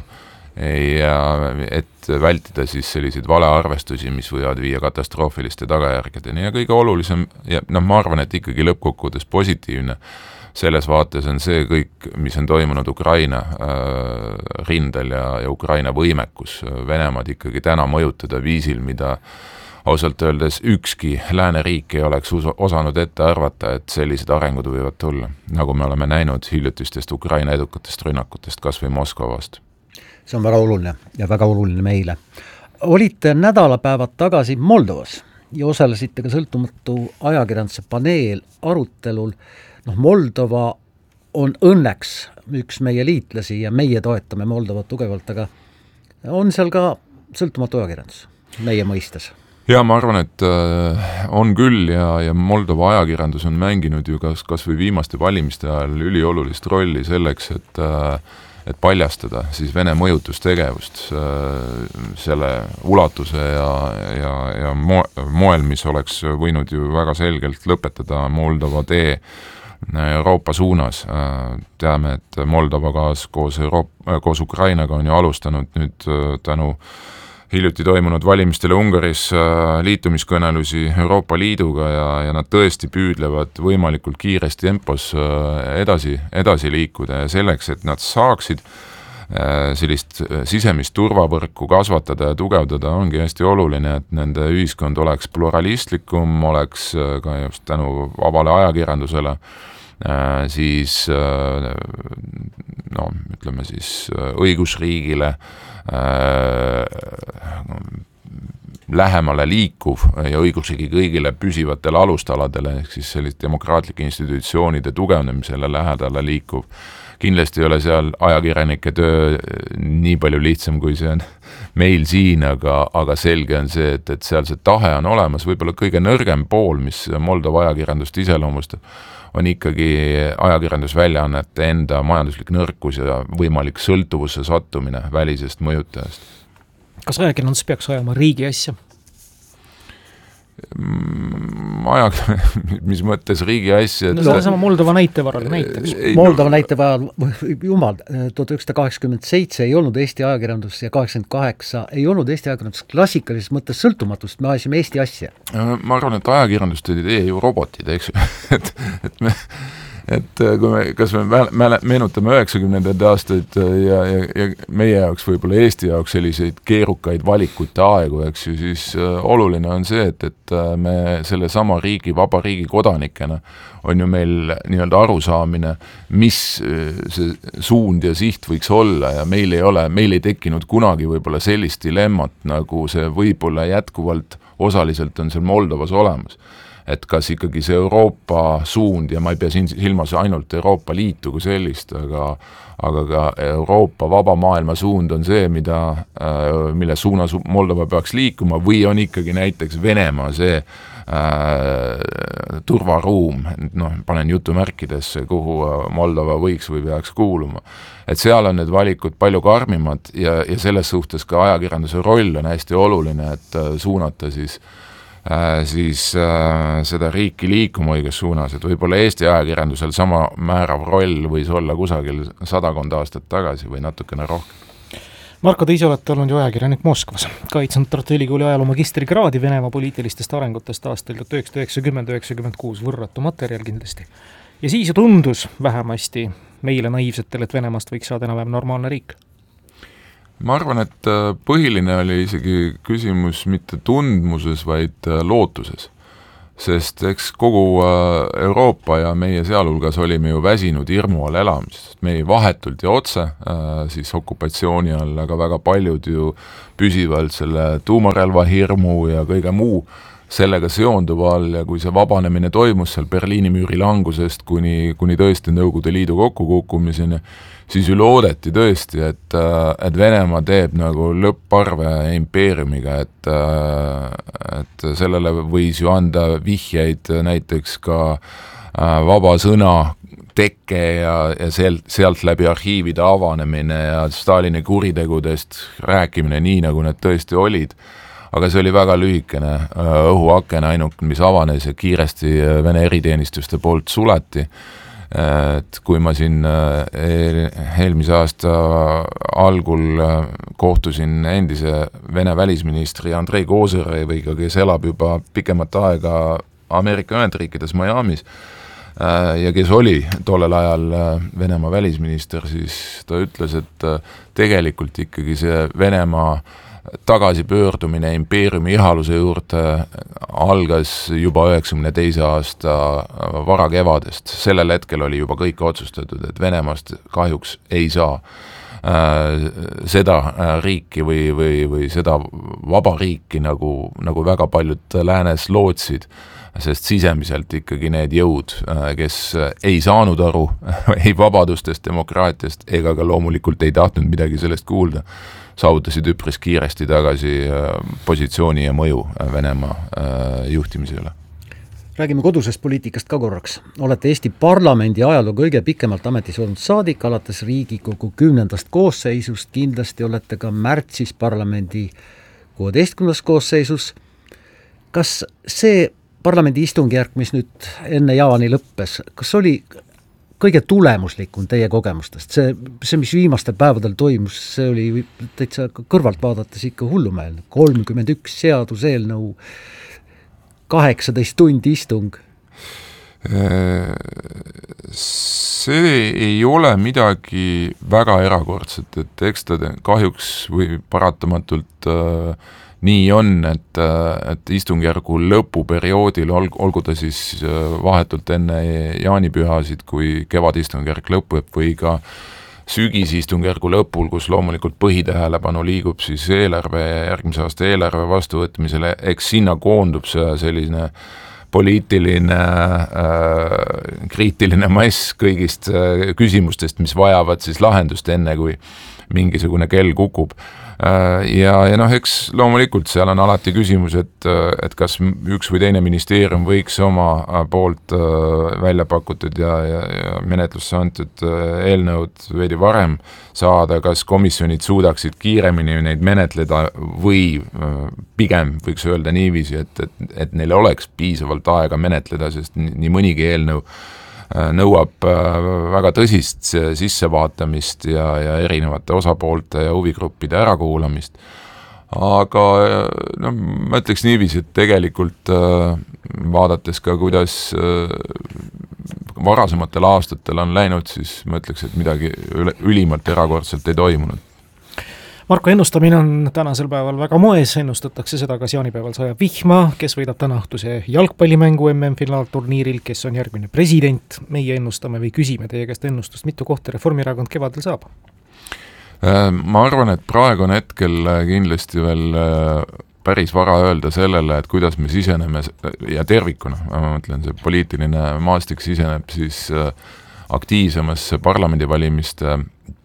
ja et vältida siis selliseid valearvestusi, mis võivad viia katastroofiliste tagajärgedeni ja kõige olulisem, ja noh, ma arvan, et ikkagi lõppkokkuvõttes positiivne, selles vaates on see kõik, mis on toimunud Ukraina äh, rindel ja, ja Ukraina võimekus Venemaad ikkagi täna mõjutada viisil, mida ausalt öeldes ükski lääneriik ei oleks osanud ette arvata, et sellised arengud võivad tulla, nagu me oleme näinud hiljutistest Ukraina edukatest rünnakutest kas või Moskva vastu. See on väga oluline ja väga oluline meile. Olite nädalapäevad tagasi Moldovas ja osalesite ka sõltumatu ajakirjanduse paneel arutelul. No, Moldova on õnneks üks meie liitlasi ja meie toetame Moldovat tugevalt, aga on seal ka sõltumatu ajakirjandus meie mõistes? Ja ma arvan, et on küll ja, ja Moldova ajakirjandus on mänginud ju kas, kas või viimaste valimiste ajal üliolulist rolli selleks, et, et paljastada siis Vene mõjutustegevust selle ulatuse ja, ja, ja moel, mis oleks võinud ju väga selgelt lõpetada Moldova tee Euroopa suunas. Teame, et Moldova kaas koos, Euroopa, koos Ukrainaga on ju alustanud nüüd tänu hiljuti toimunud valimistele Ungaris liitumiskõnelusi Euroopa Liiduga ja, ja nad tõesti püüdlevad võimalikult kiiresti tempos edasi, edasi liikuda ja selleks, et nad saaksid sellist sisemist turvavõrku kasvatada ja tugevdada, ongi hästi oluline, et nende ühiskond oleks pluralistlikum, oleks ka just tänu vabale ajakirjandusele, siis no, ütleme siis õigusriigile lähemale liikuv ja õigusriigi kõigile püsivatele alustaladele, ehk siis sellist demokraatlike institutsioonide tugevnemisele lähedale liikuv. Kindlasti ei ole seal ajakirjanike töö nii palju lihtsam, kui see on meil siin, aga, aga selge on see, et, et seal see tahe on olemas, võib-olla kõige nõrgem pool, mis Moldova ajakirjandust iseloomustab, on ikkagi ajakirjandusväljaannete enda majanduslik nõrkus ja võimalik sõltuvusse sattumine välisest mõjutajast. Kas ajakirjandus peaks ajama riigi asja? Ajak, mis mõttes riigi asja? No seda sama Moldova näite varal näiteks. Moldova näite varal, jumal, tuhat üheksasada kaheksakümmend seitse ei olnud Eesti ajakirjandus ja kaheksakümmend kaheksa ei olnud Eesti ajakirjandus klassikalises mõttes sõltumatust, me ajasime Eesti asja. Ma arvan, et ajakirjandust ei tee ju robotid, eks ju, et, et me et kui me, kas me meenutame üheksakümnendate aastaid ja, ja, ja meie jaoks, võib-olla Eesti jaoks selliseid keerukaid valikute aegu, eks ju, siis oluline on see, et, et me selle sama riigi, vaba riigi kodanikena on ju meil nii-öelda arusaamine, mis see suund ja siht võiks olla ja meil ei ole, meil ei tekkinud kunagi võib-olla sellist dilemmat, nagu see võib-olla jätkuvalt osaliselt on seal Moldovas olemas. Et kas ikkagi see Euroopa suund, ja ma ei pea siin silmas ainult Euroopa Liitu kui sellist, aga, aga ka Euroopa vaba maailma suund on see, mida, mille suunas Moldova peaks liikuma, või on ikkagi näiteks Venemaa see äh, turvaruum, no, panen jutumärkidesse, kuhu Moldova võiks või peaks kuuluma. Et seal on need valikud palju karmimad ja, ja selles suhtes ka ajakirjanduse roll on hästi oluline, et suunata siis Äh, siis äh, seda riiki liikuma õiges suunas, et võib-olla Eesti ajakirjandusel sama määrav roll võis olla kusagil sadakond aastat tagasi või natukene rohkem. Marko, te ise olete olnud ju ajakirjanik Moskvas, kaitsnud Tartu Ülikooli ajaloo magistrikraadi Venemaa poliitilistest arengutest aastal tuhat üheksasada üheksakümmend üheksakümmend kuus, võrratu materjal kindlasti. Ja siis ju tundus vähemasti meile naiivsetele, et Venemaast võiks saada enam-vähem normaalne riik. Ma arvan, et põhiline oli isegi küsimus mitte tundmuses, vaid lootuses. Sest eks kogu Euroopa ja meie sealhulgas olime ju väsinud hirmu all elamisest. Me ei vahetult ja otse siis okupatsiooni all, aga väga paljud ju püsivalt selle tuumarelva hirmu ja kõige muu sellega seonduva all, ja kui see vabanemine toimus seal Berliini müüri langusest kuni, kuni tõesti Nõukogude Liidu kokkukukkumiseni, siis ju loodeti tõesti, et, et Venemaa teeb nagu lõpparve impeeriumiga, et, et sellele võis ju anda vihjeid näiteks ka vaba sõna tekke ja, ja sealt, sealt läbi arhiivide avanemine ja Stalini kuritegudest rääkimine nii, nagu need tõesti olid. Aga see oli väga lühikene õhuaken ainult, mis avanes ja kiiresti Vene eriteenistuste poolt suleti. Et kui ma siin eelmise aasta algul kohtusin endise Vene välisministri Andrei Kozereviga, kes elab juba pikemat aega Ameerika Ühendriikides Miamis ja kes oli tollel ajal Venemaa välisminister, siis ta ütles, et tegelikult ikkagi see Venemaa tagasipöördumine impeeriumi ihaluse juurde algas juba üheksakümne teise aasta varakevadest. Sellel hetkel oli juba kõik otsustatud, et Venemaast kahjuks ei saa seda riiki või, või, või seda vaba riiki, nagu, nagu väga paljud läänes lootsid, sest sisemiselt ikkagi need jõud, kes ei saanud aru ei vabadustest, demokraatiast ega ka loomulikult ei tahtnud midagi sellest kuulda, saavutasid üpris kiiresti tagasi positsiooni ja mõju Venemaa juhtimise üle. Räägime kodusest poliitikast ka korraks. Olete Eesti parlamendi ajaloo kõige pikemalt ametis olnud saadik, alates Riigikogu kümnendast koosseisust, kindlasti olete ka märtsis parlamendi kuueteistkümnes koosseisus. Kas see parlamendi istungjärk, mis nüüd enne jaani lõppes, kas oli kõige tulemuslikum teie kogemustest? See, see, mis viimastel päevadel toimus, see oli täitsa kõrvalt vaadates ikka hullumeelne. kolmkümmend üks seaduseelnõu, kaheksateist tundi istung. See ei ole midagi väga erakordset, et eks ta kahjuks või paratamatult äh, nii on, et, et istungjärgu lõpuperioodil, olgu ta siis vahetult enne jaanipühasid, kui kevadistungjärk lõpeb, või ka sügisistungjärgu lõpul, kus loomulikult põhitähelepanu liigub siis eelarve, järgmise aasta eelarve vastuvõtmisele, eks sinna koondub see selline poliitiline äh, kriitiline mass kõigist äh, küsimustest, mis vajavad siis lahendust enne, kui mingisugune kell kukub. Ja, ja noh, eks loomulikult seal on alati küsimus, et, et kas üks või teine ministeerium võiks oma poolt välja pakutud ja, ja, ja menetlusse antud eelnõud veidi varem saada, kas komisjonid suudaksid kiiremini neid menetleda või pigem võiks öelda niiviisi, et, et, et neil oleks piisavalt aega menetleda, sest nii mõnigi eelnõu nõuab väga tõsist sissevaatamist ja, ja erinevate osapoolte ja huvigruppide ärakuulamist. Aga no, ma ütleks niiviisi, et tegelikult vaadates ka, kuidas varasematel aastatel on läinud, siis ma ütleks, et midagi ülimalt erakordselt ei toimunud. Marko, ennustamine on tänasel päeval väga moes, ennustatakse seda, kas jaanipäeval sajab vihma, kes võidab täna õhtuse jalgpallimängu M M-finaalturniiril, kes on järgmine president. Meie ennustame või küsime teie käest ennustust, mitu kohta Reformierakond kevadel saab? Ma arvan, et praegu on hetkel kindlasti veel päris vara öelda sellele, et kuidas me siseneme ja tervikuna, ma mõtlen, see poliitiline maastik siseneb siis aktiivsemasse parlamendivalimiste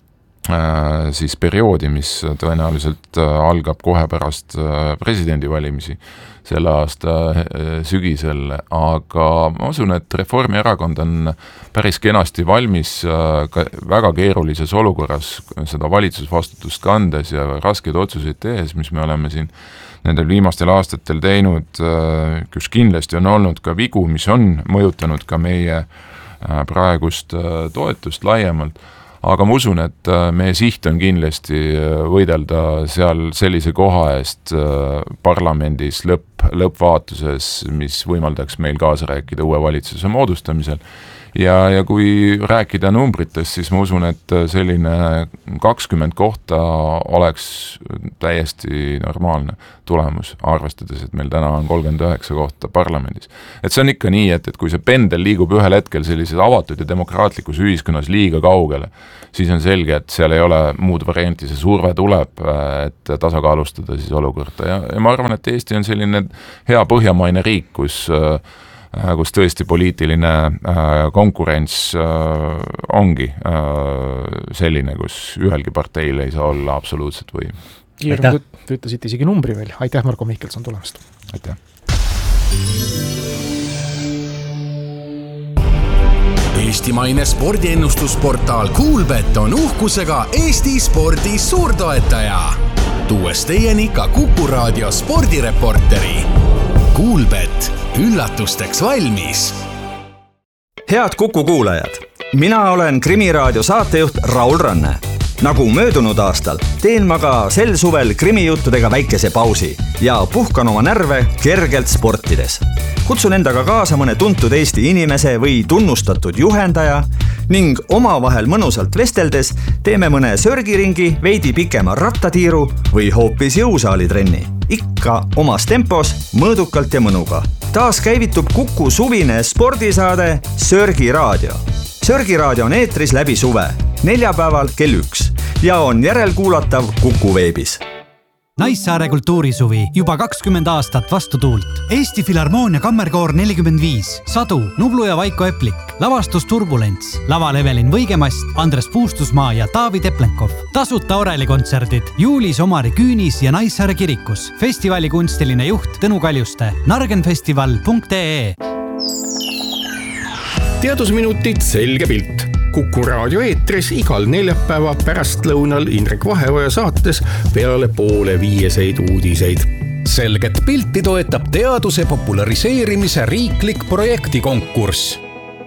siis perioodi, mis tõenäoliselt algab kohe pärast presidendivalimisi selle aasta sügisel, aga ma usun, et Reformierakond on päris kenasti valmis ka väga keerulises olukorras seda valitsusvastutust kandes ja raskeid otsuseid tehes, mis me oleme siin nendel viimastel aastatel teinud, kus kindlasti on olnud ka vigu, mis on mõjutanud ka meie praegust toetust laiemalt. aga ma usun, et meie siht on kindlasti võidelda seal sellise koha eest parlamendis lõpp, lõppvaatuses, mis võimaldaks meil kaasa rääkida uue valitsuse moodustamisel. Ja, ja kui rääkida numbritest, siis ma usun, et selline kakskümmend kohta oleks täiesti normaalne tulemus, arvestades, et meil täna on kolmkümmend üheksa kohta parlamendis. Et see on ikka nii, et, et kui see pendel liigub ühel hetkel sellises avatud ja demokraatlikus ühiskonnas liiga kaugele, siis on selge, et seal ei ole muud varianti, see surve tuleb, et tasakaalustada siis olukorda. Ja, ja ma arvan, et Eesti on selline hea põhjamaine riik, kus kus tõesti poliitiline konkurents ongi selline, kus ühelgi parteil ei saa olla absoluutset võim. Kiirem, te ütlesid isegi numbri veel. Aitäh, Marko Mihkelson tulemast. Aitäh. Eestimaine spordiennustusportaal Kuulbet on uhkusega Eesti spordi suurtoetaja. Tuues teieni ka Kuku Raadio spordireporteri. Kuulbet, üllatusteks valmis. Head Kuku kuulajad, mina olen Krimiraadio saatejuht Raul Ranne. Nagu möödunud aastal, teen ma ka sel suvel krimijuttudega väikese pausi ja puhkan oma närve kergelt sportides. Kutsun endaga kaasa mõne tuntud Eesti inimese või tunnustatud juhendaja ning omavahel mõnusalt vesteldes teeme mõne sörgiringi, veidi pikema rattatiiru või hoopis jõusaalitrenni. Ikka omas tempos, mõõdukalt ja mõnuga. Taas käivitub Kuku suvine spordisaade Sörgiraadio. Sörgiraadio on eetris läbi suve, neljapäeval kell üks ja on järelkuulatav Kuku veebis. Naissaare kultuurisuvi juba kakskümmend aastat vastu tuult. Eesti Filharmoonia kammerkoor nelikümmend viis, Sadu, Nublu ja Vaiko Eplik, lavastus Turbulents, laval Evelin Võigemast, Andres Puustusmaa ja Taavi Teplenkov. Tasuta orelikontserdid juulis Omari Küünis ja Naissaare kirikus. Festivali kunstiline juht Tõnu Kaljuste. nargenfestival punkt ee. Teadusminutid selge pilt. Kuku Raadio eetris igal neljapäeva pärastlõunal Indrek Vaheoja saates peale poole viieseid uudiseid. Selget pilti toetab teaduse populariseerimise riiklik projektikonkurss.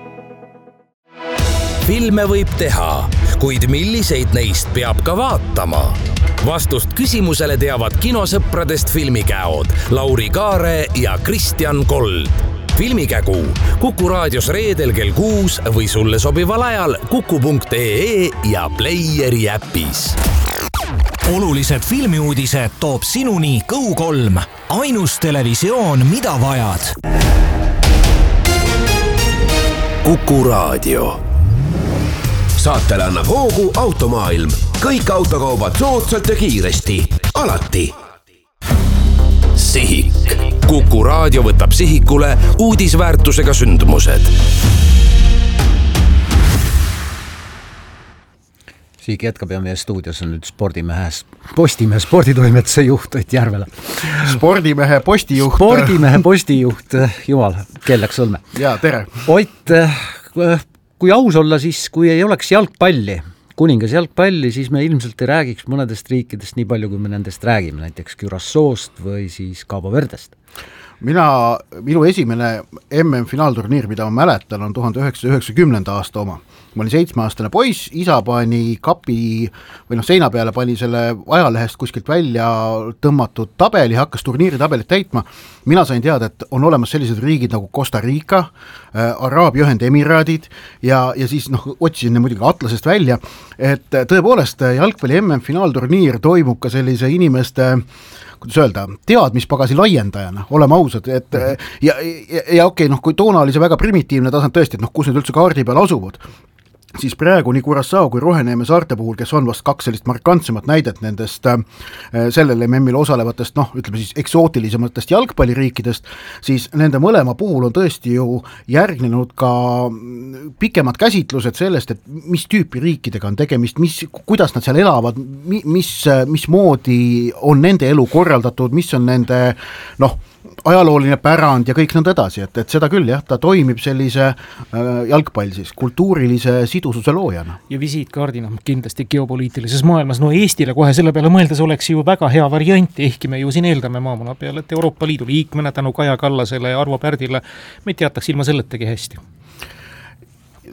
Filme võib teha, kuid milliseid neist peab ka vaatama? Vastust küsimusele teavad kinosõpradest filmikäod Lauri Kaare ja Kristjan Kold. Filmikägu Kuku Raadios reedel kell kuus või sulle sobival ajal kuku punkt ee ja Playeri äpis. Olulised filmiuudised toob sinuni Go kolm. Ainus televisioon, mida vajad. Kuku Raadio. Saatele annab hoogu Automaailm. Kõik autokaubad soodsalt ja kiiresti. Alati. Sihik. Kuku Raadio võtab sihikule uudisväärtusega sündmused. Sihik jätkab ja meie stuudios on nüüd spordimehe, Postimehe sporditoimetuse juht Ott Järvela. Spordimehe postijuht. Spordimehe postijuht, jumal, kell läks õlme. Ja, tere. Ott, kui aus olla, siis kui ei oleks jalgpalli, kuningas jalgpalli, siis me ilmselt ei räägiks mõnedest riikidest nii palju, kui me nendest räägime, näiteks Curaçaost või siis Cabo Verdest. Mina, minu esimene M M-finaalturniir, mida ma mäletan, on tuhande üheksasaja üheksakümnenda aasta oma. Ma olin seitsmeaastane poiss, isa pani kapi või noh, seina peale pani selle ajalehest kuskilt välja tõmmatud tabeli, hakkas turniiri tabelit täitma. Mina sain teada, et on olemas sellised riigid nagu Costa Rica, äh, Araabia Ühendemiraadid ja, ja siis noh, otsisin ne muidugi atlasest välja, et tõepoolest jalgpalli M M-finaalturniir toimub ka sellise inimeste kuidas öelda, teadmispagasi laiendajana, oleme ausad, et ja, ja, ja okei, noh, kui toona oli see väga primitiivne tasand tõesti, et noh, kus need üldse kaardi peal asuvad, siis praegu nii Curaçao kui Roheneeme saarte puhul, kes on vast kaks sellist markantsemat näidet nendest äh, sellele M M-il osalevatest, noh, ütleme siis eksootilisematest jalgpalliriikidest, siis nende mõlema puhul on tõesti ju järgnenud ka pikemad käsitlused sellest, et mis tüüpi riikidega on tegemist, mis, kuidas nad seal elavad, mis, mis moodi on nende elu korraldatud, mis on nende, noh, ajalooline pärand ja kõik nõnda edasi, et, et seda küll jah, ta toimib sellise äh, jalgpall siis, kultuurilise sidususe loojana. Ja visiitkaardina kindlasti geopoliitilises maailmas, no Eestile kohe selle peale mõeldes oleks ju väga hea variant, ehkki me ju siin eeldame maamuna peale, et Euroopa Liidu liikmena tänu Kaja Kallasele ja Arvo Pärdile me teataks ilma selletagi hästi.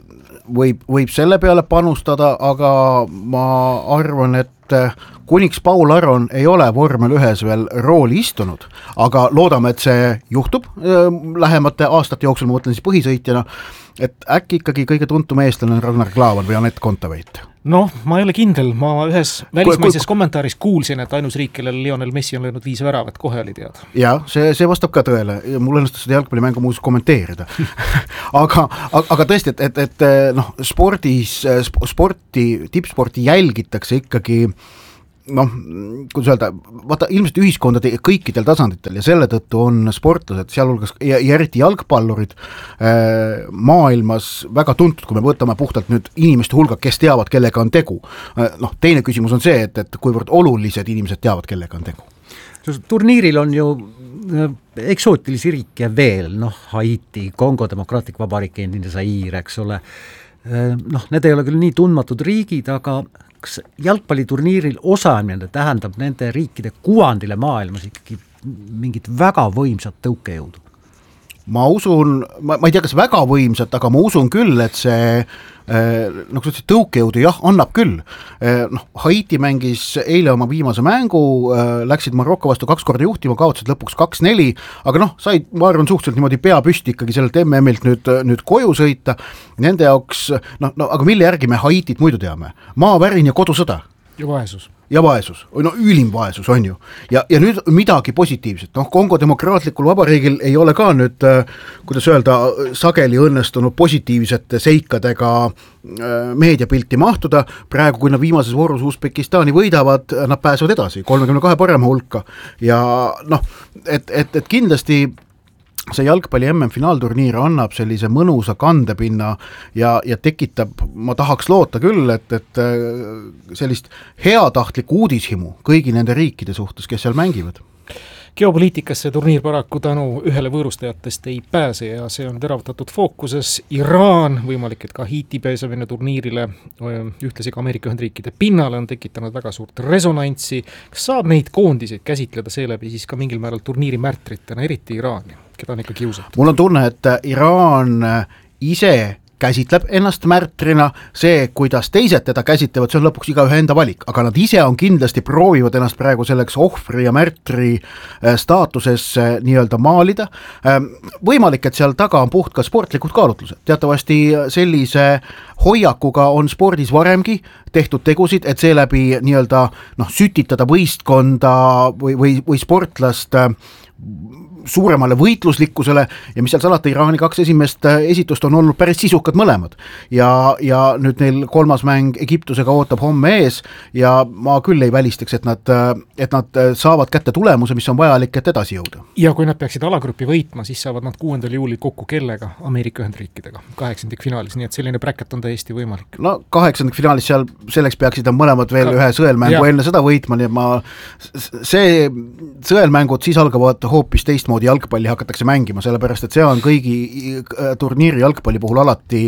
võib, võib selle peale panustada, aga ma arvan, et kuniks Paul Aron ei ole vormel ühes veel rooli istunud, aga loodame, et see juhtub lähemate aastate jooksul, ma mõtlen siis põhisõitjana, et äkki ikkagi kõige tuntum eestlane on Ragnar Klavan või Anett Kontaveit? Noh, ma ei ole kindel, ma ühes välismaises kui, kui... kommentaaris kuulsin, et ainus riik, kellel Lionel Messi on löönud viis väravat, kohe oli teada. Jaa, see, see vastab ka tõele, mul õnnestus seda jalgpallimängu muuseas kommenteerida. aga, aga, aga tõesti, et, et, et noh, spordis, sporti, tippsporti jälgitakse ikkagi noh, kuidas öelda, vaata ilmselt ühiskondade kõikidel tasanditel ja selle tõttu on sportlased, sealhulgas ja, ja eriti jalgpallurid äh, maailmas väga tuntud, kui me võtame puhtalt nüüd inimeste hulga, kes teavad, kellega on tegu. Äh, noh, teine küsimus on see, et, et kuivõrd olulised inimesed teavad, kellega on tegu. Turniiril on ju eksootilisi riike veel, noh, Haiti, Kongo Demokraatlik Vabariik, endine Zaire, eks ole. Äh, noh, need ei ole küll nii tundmatud riigid, aga kas jalgpalliturniiril osaamine tähendab nende riikide kuvandile maailmas ikkagi mingit väga võimsat tõukejõudu? Ma usun, ma, ma ei tea, kas väga võimsat, aga ma usun küll, et see noh, see tõukejõudu jah, annab küll. Noh, Haiti mängis eile oma viimase mängu, läksid Marokko vastu kaks korda juhtima, kaotasid lõpuks kaks neli, aga noh, said, ma arvan, suhteliselt niimoodi pea püsti ikkagi sellelt M M-ilt nüüd, nüüd koju sõita. Nende jaoks, noh, no, aga mille järgi me Haitit muidu teame? Maavärin ja kodusõda. Ja vaesus. Ja vaesus, no ülim vaesus on ju. Ja, ja nüüd midagi positiivset, noh Kongo Demokraatlikul Vabariigil ei ole ka nüüd, kuidas öelda, sageli õnnestunud positiivsete seikadega meediapilti mahtuda, praegu kui nad viimases voorus Usbekistani võidavad, nad pääsevad edasi, kolmekümne kahe parema hulka ja noh, et, et, et kindlasti see jalgpalli M M-finaalturniir annab sellise mõnusa kandepinna ja, ja tekitab, ma tahaks loota küll, et, et sellist heatahtlikku uudishimu kõigi nende riikide suhtes, kes seal mängivad. Geopoliitikas see turniir paraku tänu ühele võõrustajatest ei pääse ja see on teravtatud fookuses. Iraan, võimalik, et ka Haiti pääsemine turniirile, ühtlasi ka Ameerika Ühendriikide pinnale on tekitanud väga suurt resonantsi. Kas saab neid koondiseid käsitleda seeläbi siis ka mingil määral turniiri märtritena, eriti Iraani, keda on ikka kiusatud? Mul on tunne, et Iraan ise käsitleb ennast märtrina, see, kuidas teised teda käsitlevad, see on lõpuks igaühe enda valik, aga nad ise on kindlasti proovivad ennast praegu selleks ohvri ja märtri staatuses nii-öelda maalida. Võimalik, et seal taga on puht ka sportlikud kaalutlused. Teatavasti sellise hoiakuga on spordis varemgi tehtud tegusid, et seeläbi nii-öelda noh, sütitada võistkonda või, või, või sportlast suuremale võitluslikkusele ja mis seal salata, Iraani kaks esimest esitust on olnud päris sisukad mõlemad ja, ja nüüd neil kolmas mäng Egiptusega ootab homme ees ja ma küll ei välistaks, et nad, et nad saavad kätte tulemuse, mis on vajalik, et edasi jõuda. Ja kui nad peaksid alagrupi võitma, siis saavad nad kuuendal juulil kokku kellega Ameerika Ühendriikidega kaheksandik finaalis, nii et selline bracket on täiesti võimalik. No kaheksandik finaalis seal selleks peaksid on mõlemad veel ka ühe sõelmängu ja enne seda võitma, nii et ma see sõelmängud siis algavad hoopis teistmoodi jalgpalli hakatakse mängima, sellepärast, et see on kõigi turniiri jalgpalli puhul alati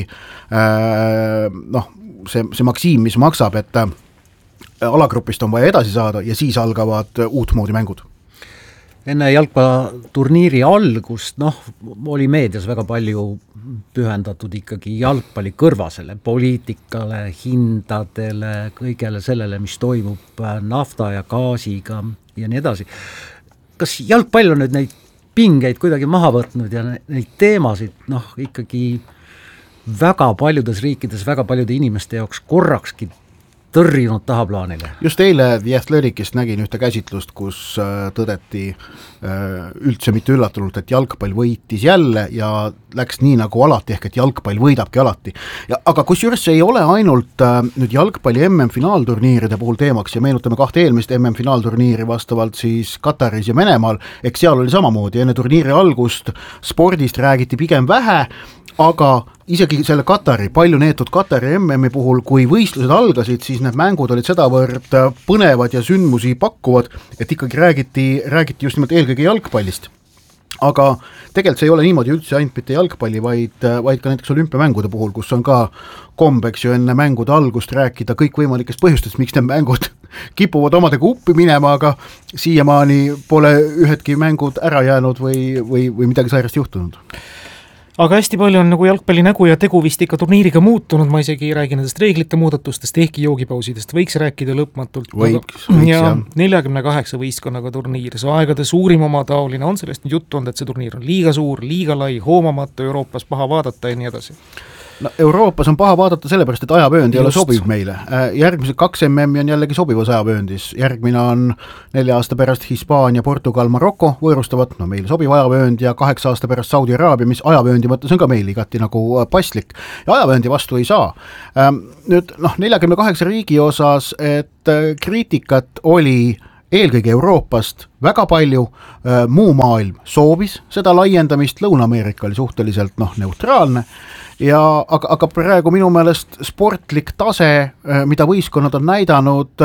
noh, see, see maksiim, mis maksab, et alagrupist on vaja edasi saada ja siis algavad uutmoodi mängud. Enne jalgpalliturniiri algust, noh, oli meedias väga palju pühendatud ikkagi jalgpalli kõrvasele, poliitikale, hindadele, kõigele sellele, mis toimub nafta ja gaasiga ja nii edasi. Kas jalgpall on nüüd neid pingeid kuidagi maha võtnud ja neid teemasid noh, ikkagi väga paljudes riikides, väga paljude inimeste jaoks korrakski tõrjunud tahaplaanile? Just eile The Athleticist nägin ühte käsitlust, kus tõdeti üldse mitte üllatunult, et jalgpall võitis jälle ja läks nii nagu alati, ehk et jalgpall võidabki alati. Ja, aga kusjuures see ei ole ainult nüüd jalgpalli M M-finaalturniiride puhul teemaks ja meenutame kahte eelmist M M-finaalturniiri vastavalt siis Kataris ja Venemaal, eks seal oli samamoodi, enne turniiri algust spordist räägiti pigem vähe, aga isegi selle Katari, palju neetud Katari M M-i puhul, kui võistlused algasid, siis need mängud olid sedavõrd põnevad ja sündmusi pakkuvad, et ikkagi räägiti, räägiti just nimelt eelkõige jalgpallist. Aga tegelikult see ei ole niimoodi üldse ainult mitte jalgpalli, vaid, vaid ka näiteks olümpiamängude puhul, kus on ka kombeks ju enne mängude algust rääkida kõik võimalikest põhjustest, miks need mängud kipuvad omadega uppi minema, aga siiamaani pole ühedki mängud ära jäänud või, või, või midagi sairast juhtunud. aga hästi palju on nagu jalgpalli nägu ja tegu vist ikka turniiriga muutunud, ma isegi ei räägi nendest reeglite muudatustest, ehkki joogipausidest võiks rääkida lõpmatult. Võiks, võiks ja jah. neljakümne kaheksa võistkonnaga turniir, see aegade suurim oma taoline, on sellest nüüd juttu olnud, et see turniir on liiga suur, liiga lai, hoomamatu, Euroopas paha vaadata ja nii edasi. No, Euroopas on paha vaadata sellepärast, et ajavöönd ei ole sobiv meile. Järgmised kaks M-i on jällegi sobivas ajavööndis. Järgmine on nelja aasta pärast Hispaania, Portugal, Marokko võõrustavad, no meile sobiv ajavöönd ja kaheksa aasta pärast Saudi Araabia, mis ajavööndi mõttes on ka meil igati nagu paslik. Ja ajavööndi vastu ei saa. Nüüd noh, neljakümne kaheksa riigi osas, et kriitikat oli eelkõige Euroopast väga palju, muu maailm soovis seda laiendamist, Lõuna-Ameerika oli suhteliselt noh, neutraalne. Ja, aga, aga praegu minu meelest sportlik tase, mida võistkonnad on näidanud,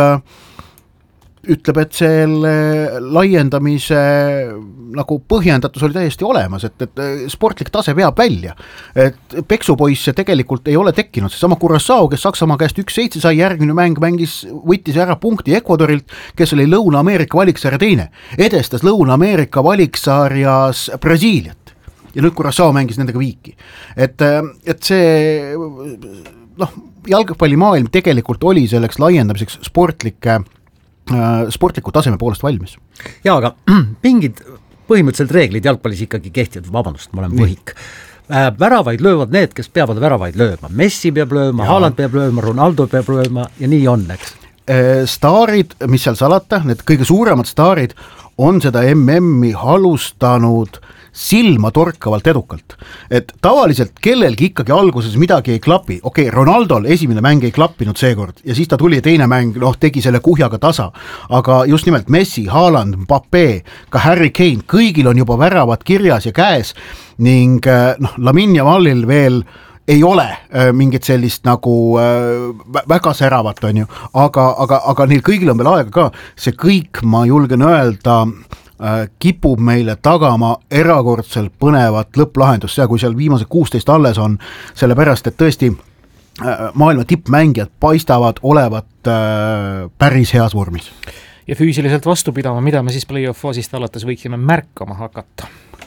ütleb, et selle laiendamise nagu põhjendatus oli täiesti olemas, et, et sportlik tase veab välja. Et peksupoisse tegelikult ei ole tekkinud, see sama Curaçao, kes Saksamaa käest üks seitse sai, järgmine mäng mängis, võttis ära punkti Ecuadorilt, kes oli Lõuna-Ameerika valiksarja teine, edestas Lõuna-Ameerika valiksarjas Brasiiliat. Ja nüüd Curaçao mängis nendega viiki. Et, et see noh, jalgpallimaailm tegelikult oli selleks laiendamiseks sportlike, sportliku taseme poolest valmis. Jaa, aga mingid põhimõtteliselt reeglid jalgpallis ikkagi kehtivad, vabandust, ma olen võhik. Väravaid löövad need, kes peavad väravaid lööma. Messi peab lööma, Haaland peab lööma, Ronaldo peab lööma ja nii on, eks. Staarid, mis seal salata, need kõige suuremad staarid on seda M M-i halustanud silma torkavalt edukalt. Et tavaliselt kellelgi ikkagi alguses midagi ei klapi. Okei, okay, Ronaldol esimene mäng ei klappinud seekord ja siis ta tuli teine mäng, noh, tegi selle kuhjaga tasa. Aga just nimelt Messi, Haaland, Mbappé, ka Harry Kane, kõigil on juba väravad kirjas ja käes ning noh, Lamin Yamalil veel ei ole äh, mingit sellist nagu äh, väga säravat, on ju, aga, aga, aga neil kõigil on veel aega ka. See kõik, ma julgen öelda, kipub meile tagama erakordselt põnevat lõpplahendust, see, kui seal viimased kuusteist alles on, sellepärast, et tõesti maailma tippmängijad paistavad olevat päris heas vormis. Ja füüsiliselt vastu pidama, mida me siis play-off faasist alates võiksime märkama hakata?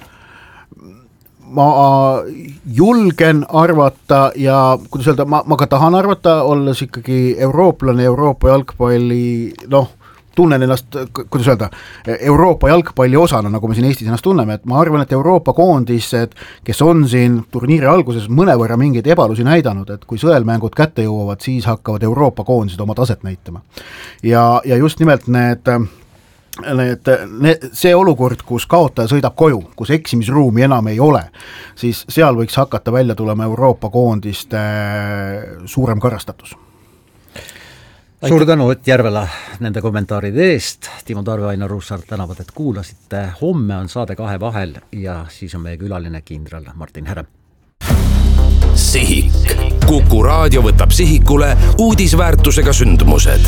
Ma julgen arvata ja kuidas öelda, ma, ma ka tahan arvata, olles ikkagi eurooplane, Euroopa jalgpalli, noh, tunnen ennast, kuidas öelda, Euroopa jalgpalli osana, nagu me siin Eestis ennast tunneme, et ma arvan, et Euroopa koondised, kes on siin turniiri alguses mõnevõrra mingeid ebalusi näidanud, et kui sõelmängud kätte jõuavad, siis hakkavad Euroopa koondised oma taset näitama. Ja, ja just nimelt need, need, need, see olukord, kus kaotaja sõidab koju, kus eksimisruumi enam ei ole, siis seal võiks hakata välja tulema Euroopa koondiste suurem karastatus. Suur tänu Ott Järvela nende kommentaaride eest. Timo Tarve, Ainar Ruussaar tänavad, et kuulasite. Homme on saade kahe vahel ja siis on meie külaline kindral Martin Herem. Sihik. Kuku raadio võtab sihikule uudisväärtusega sündmused.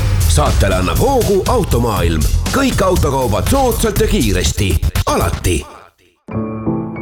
Saatele annab hoogu Automaailm. Kõik autokaubad soodsalt ja kiiresti. Alati.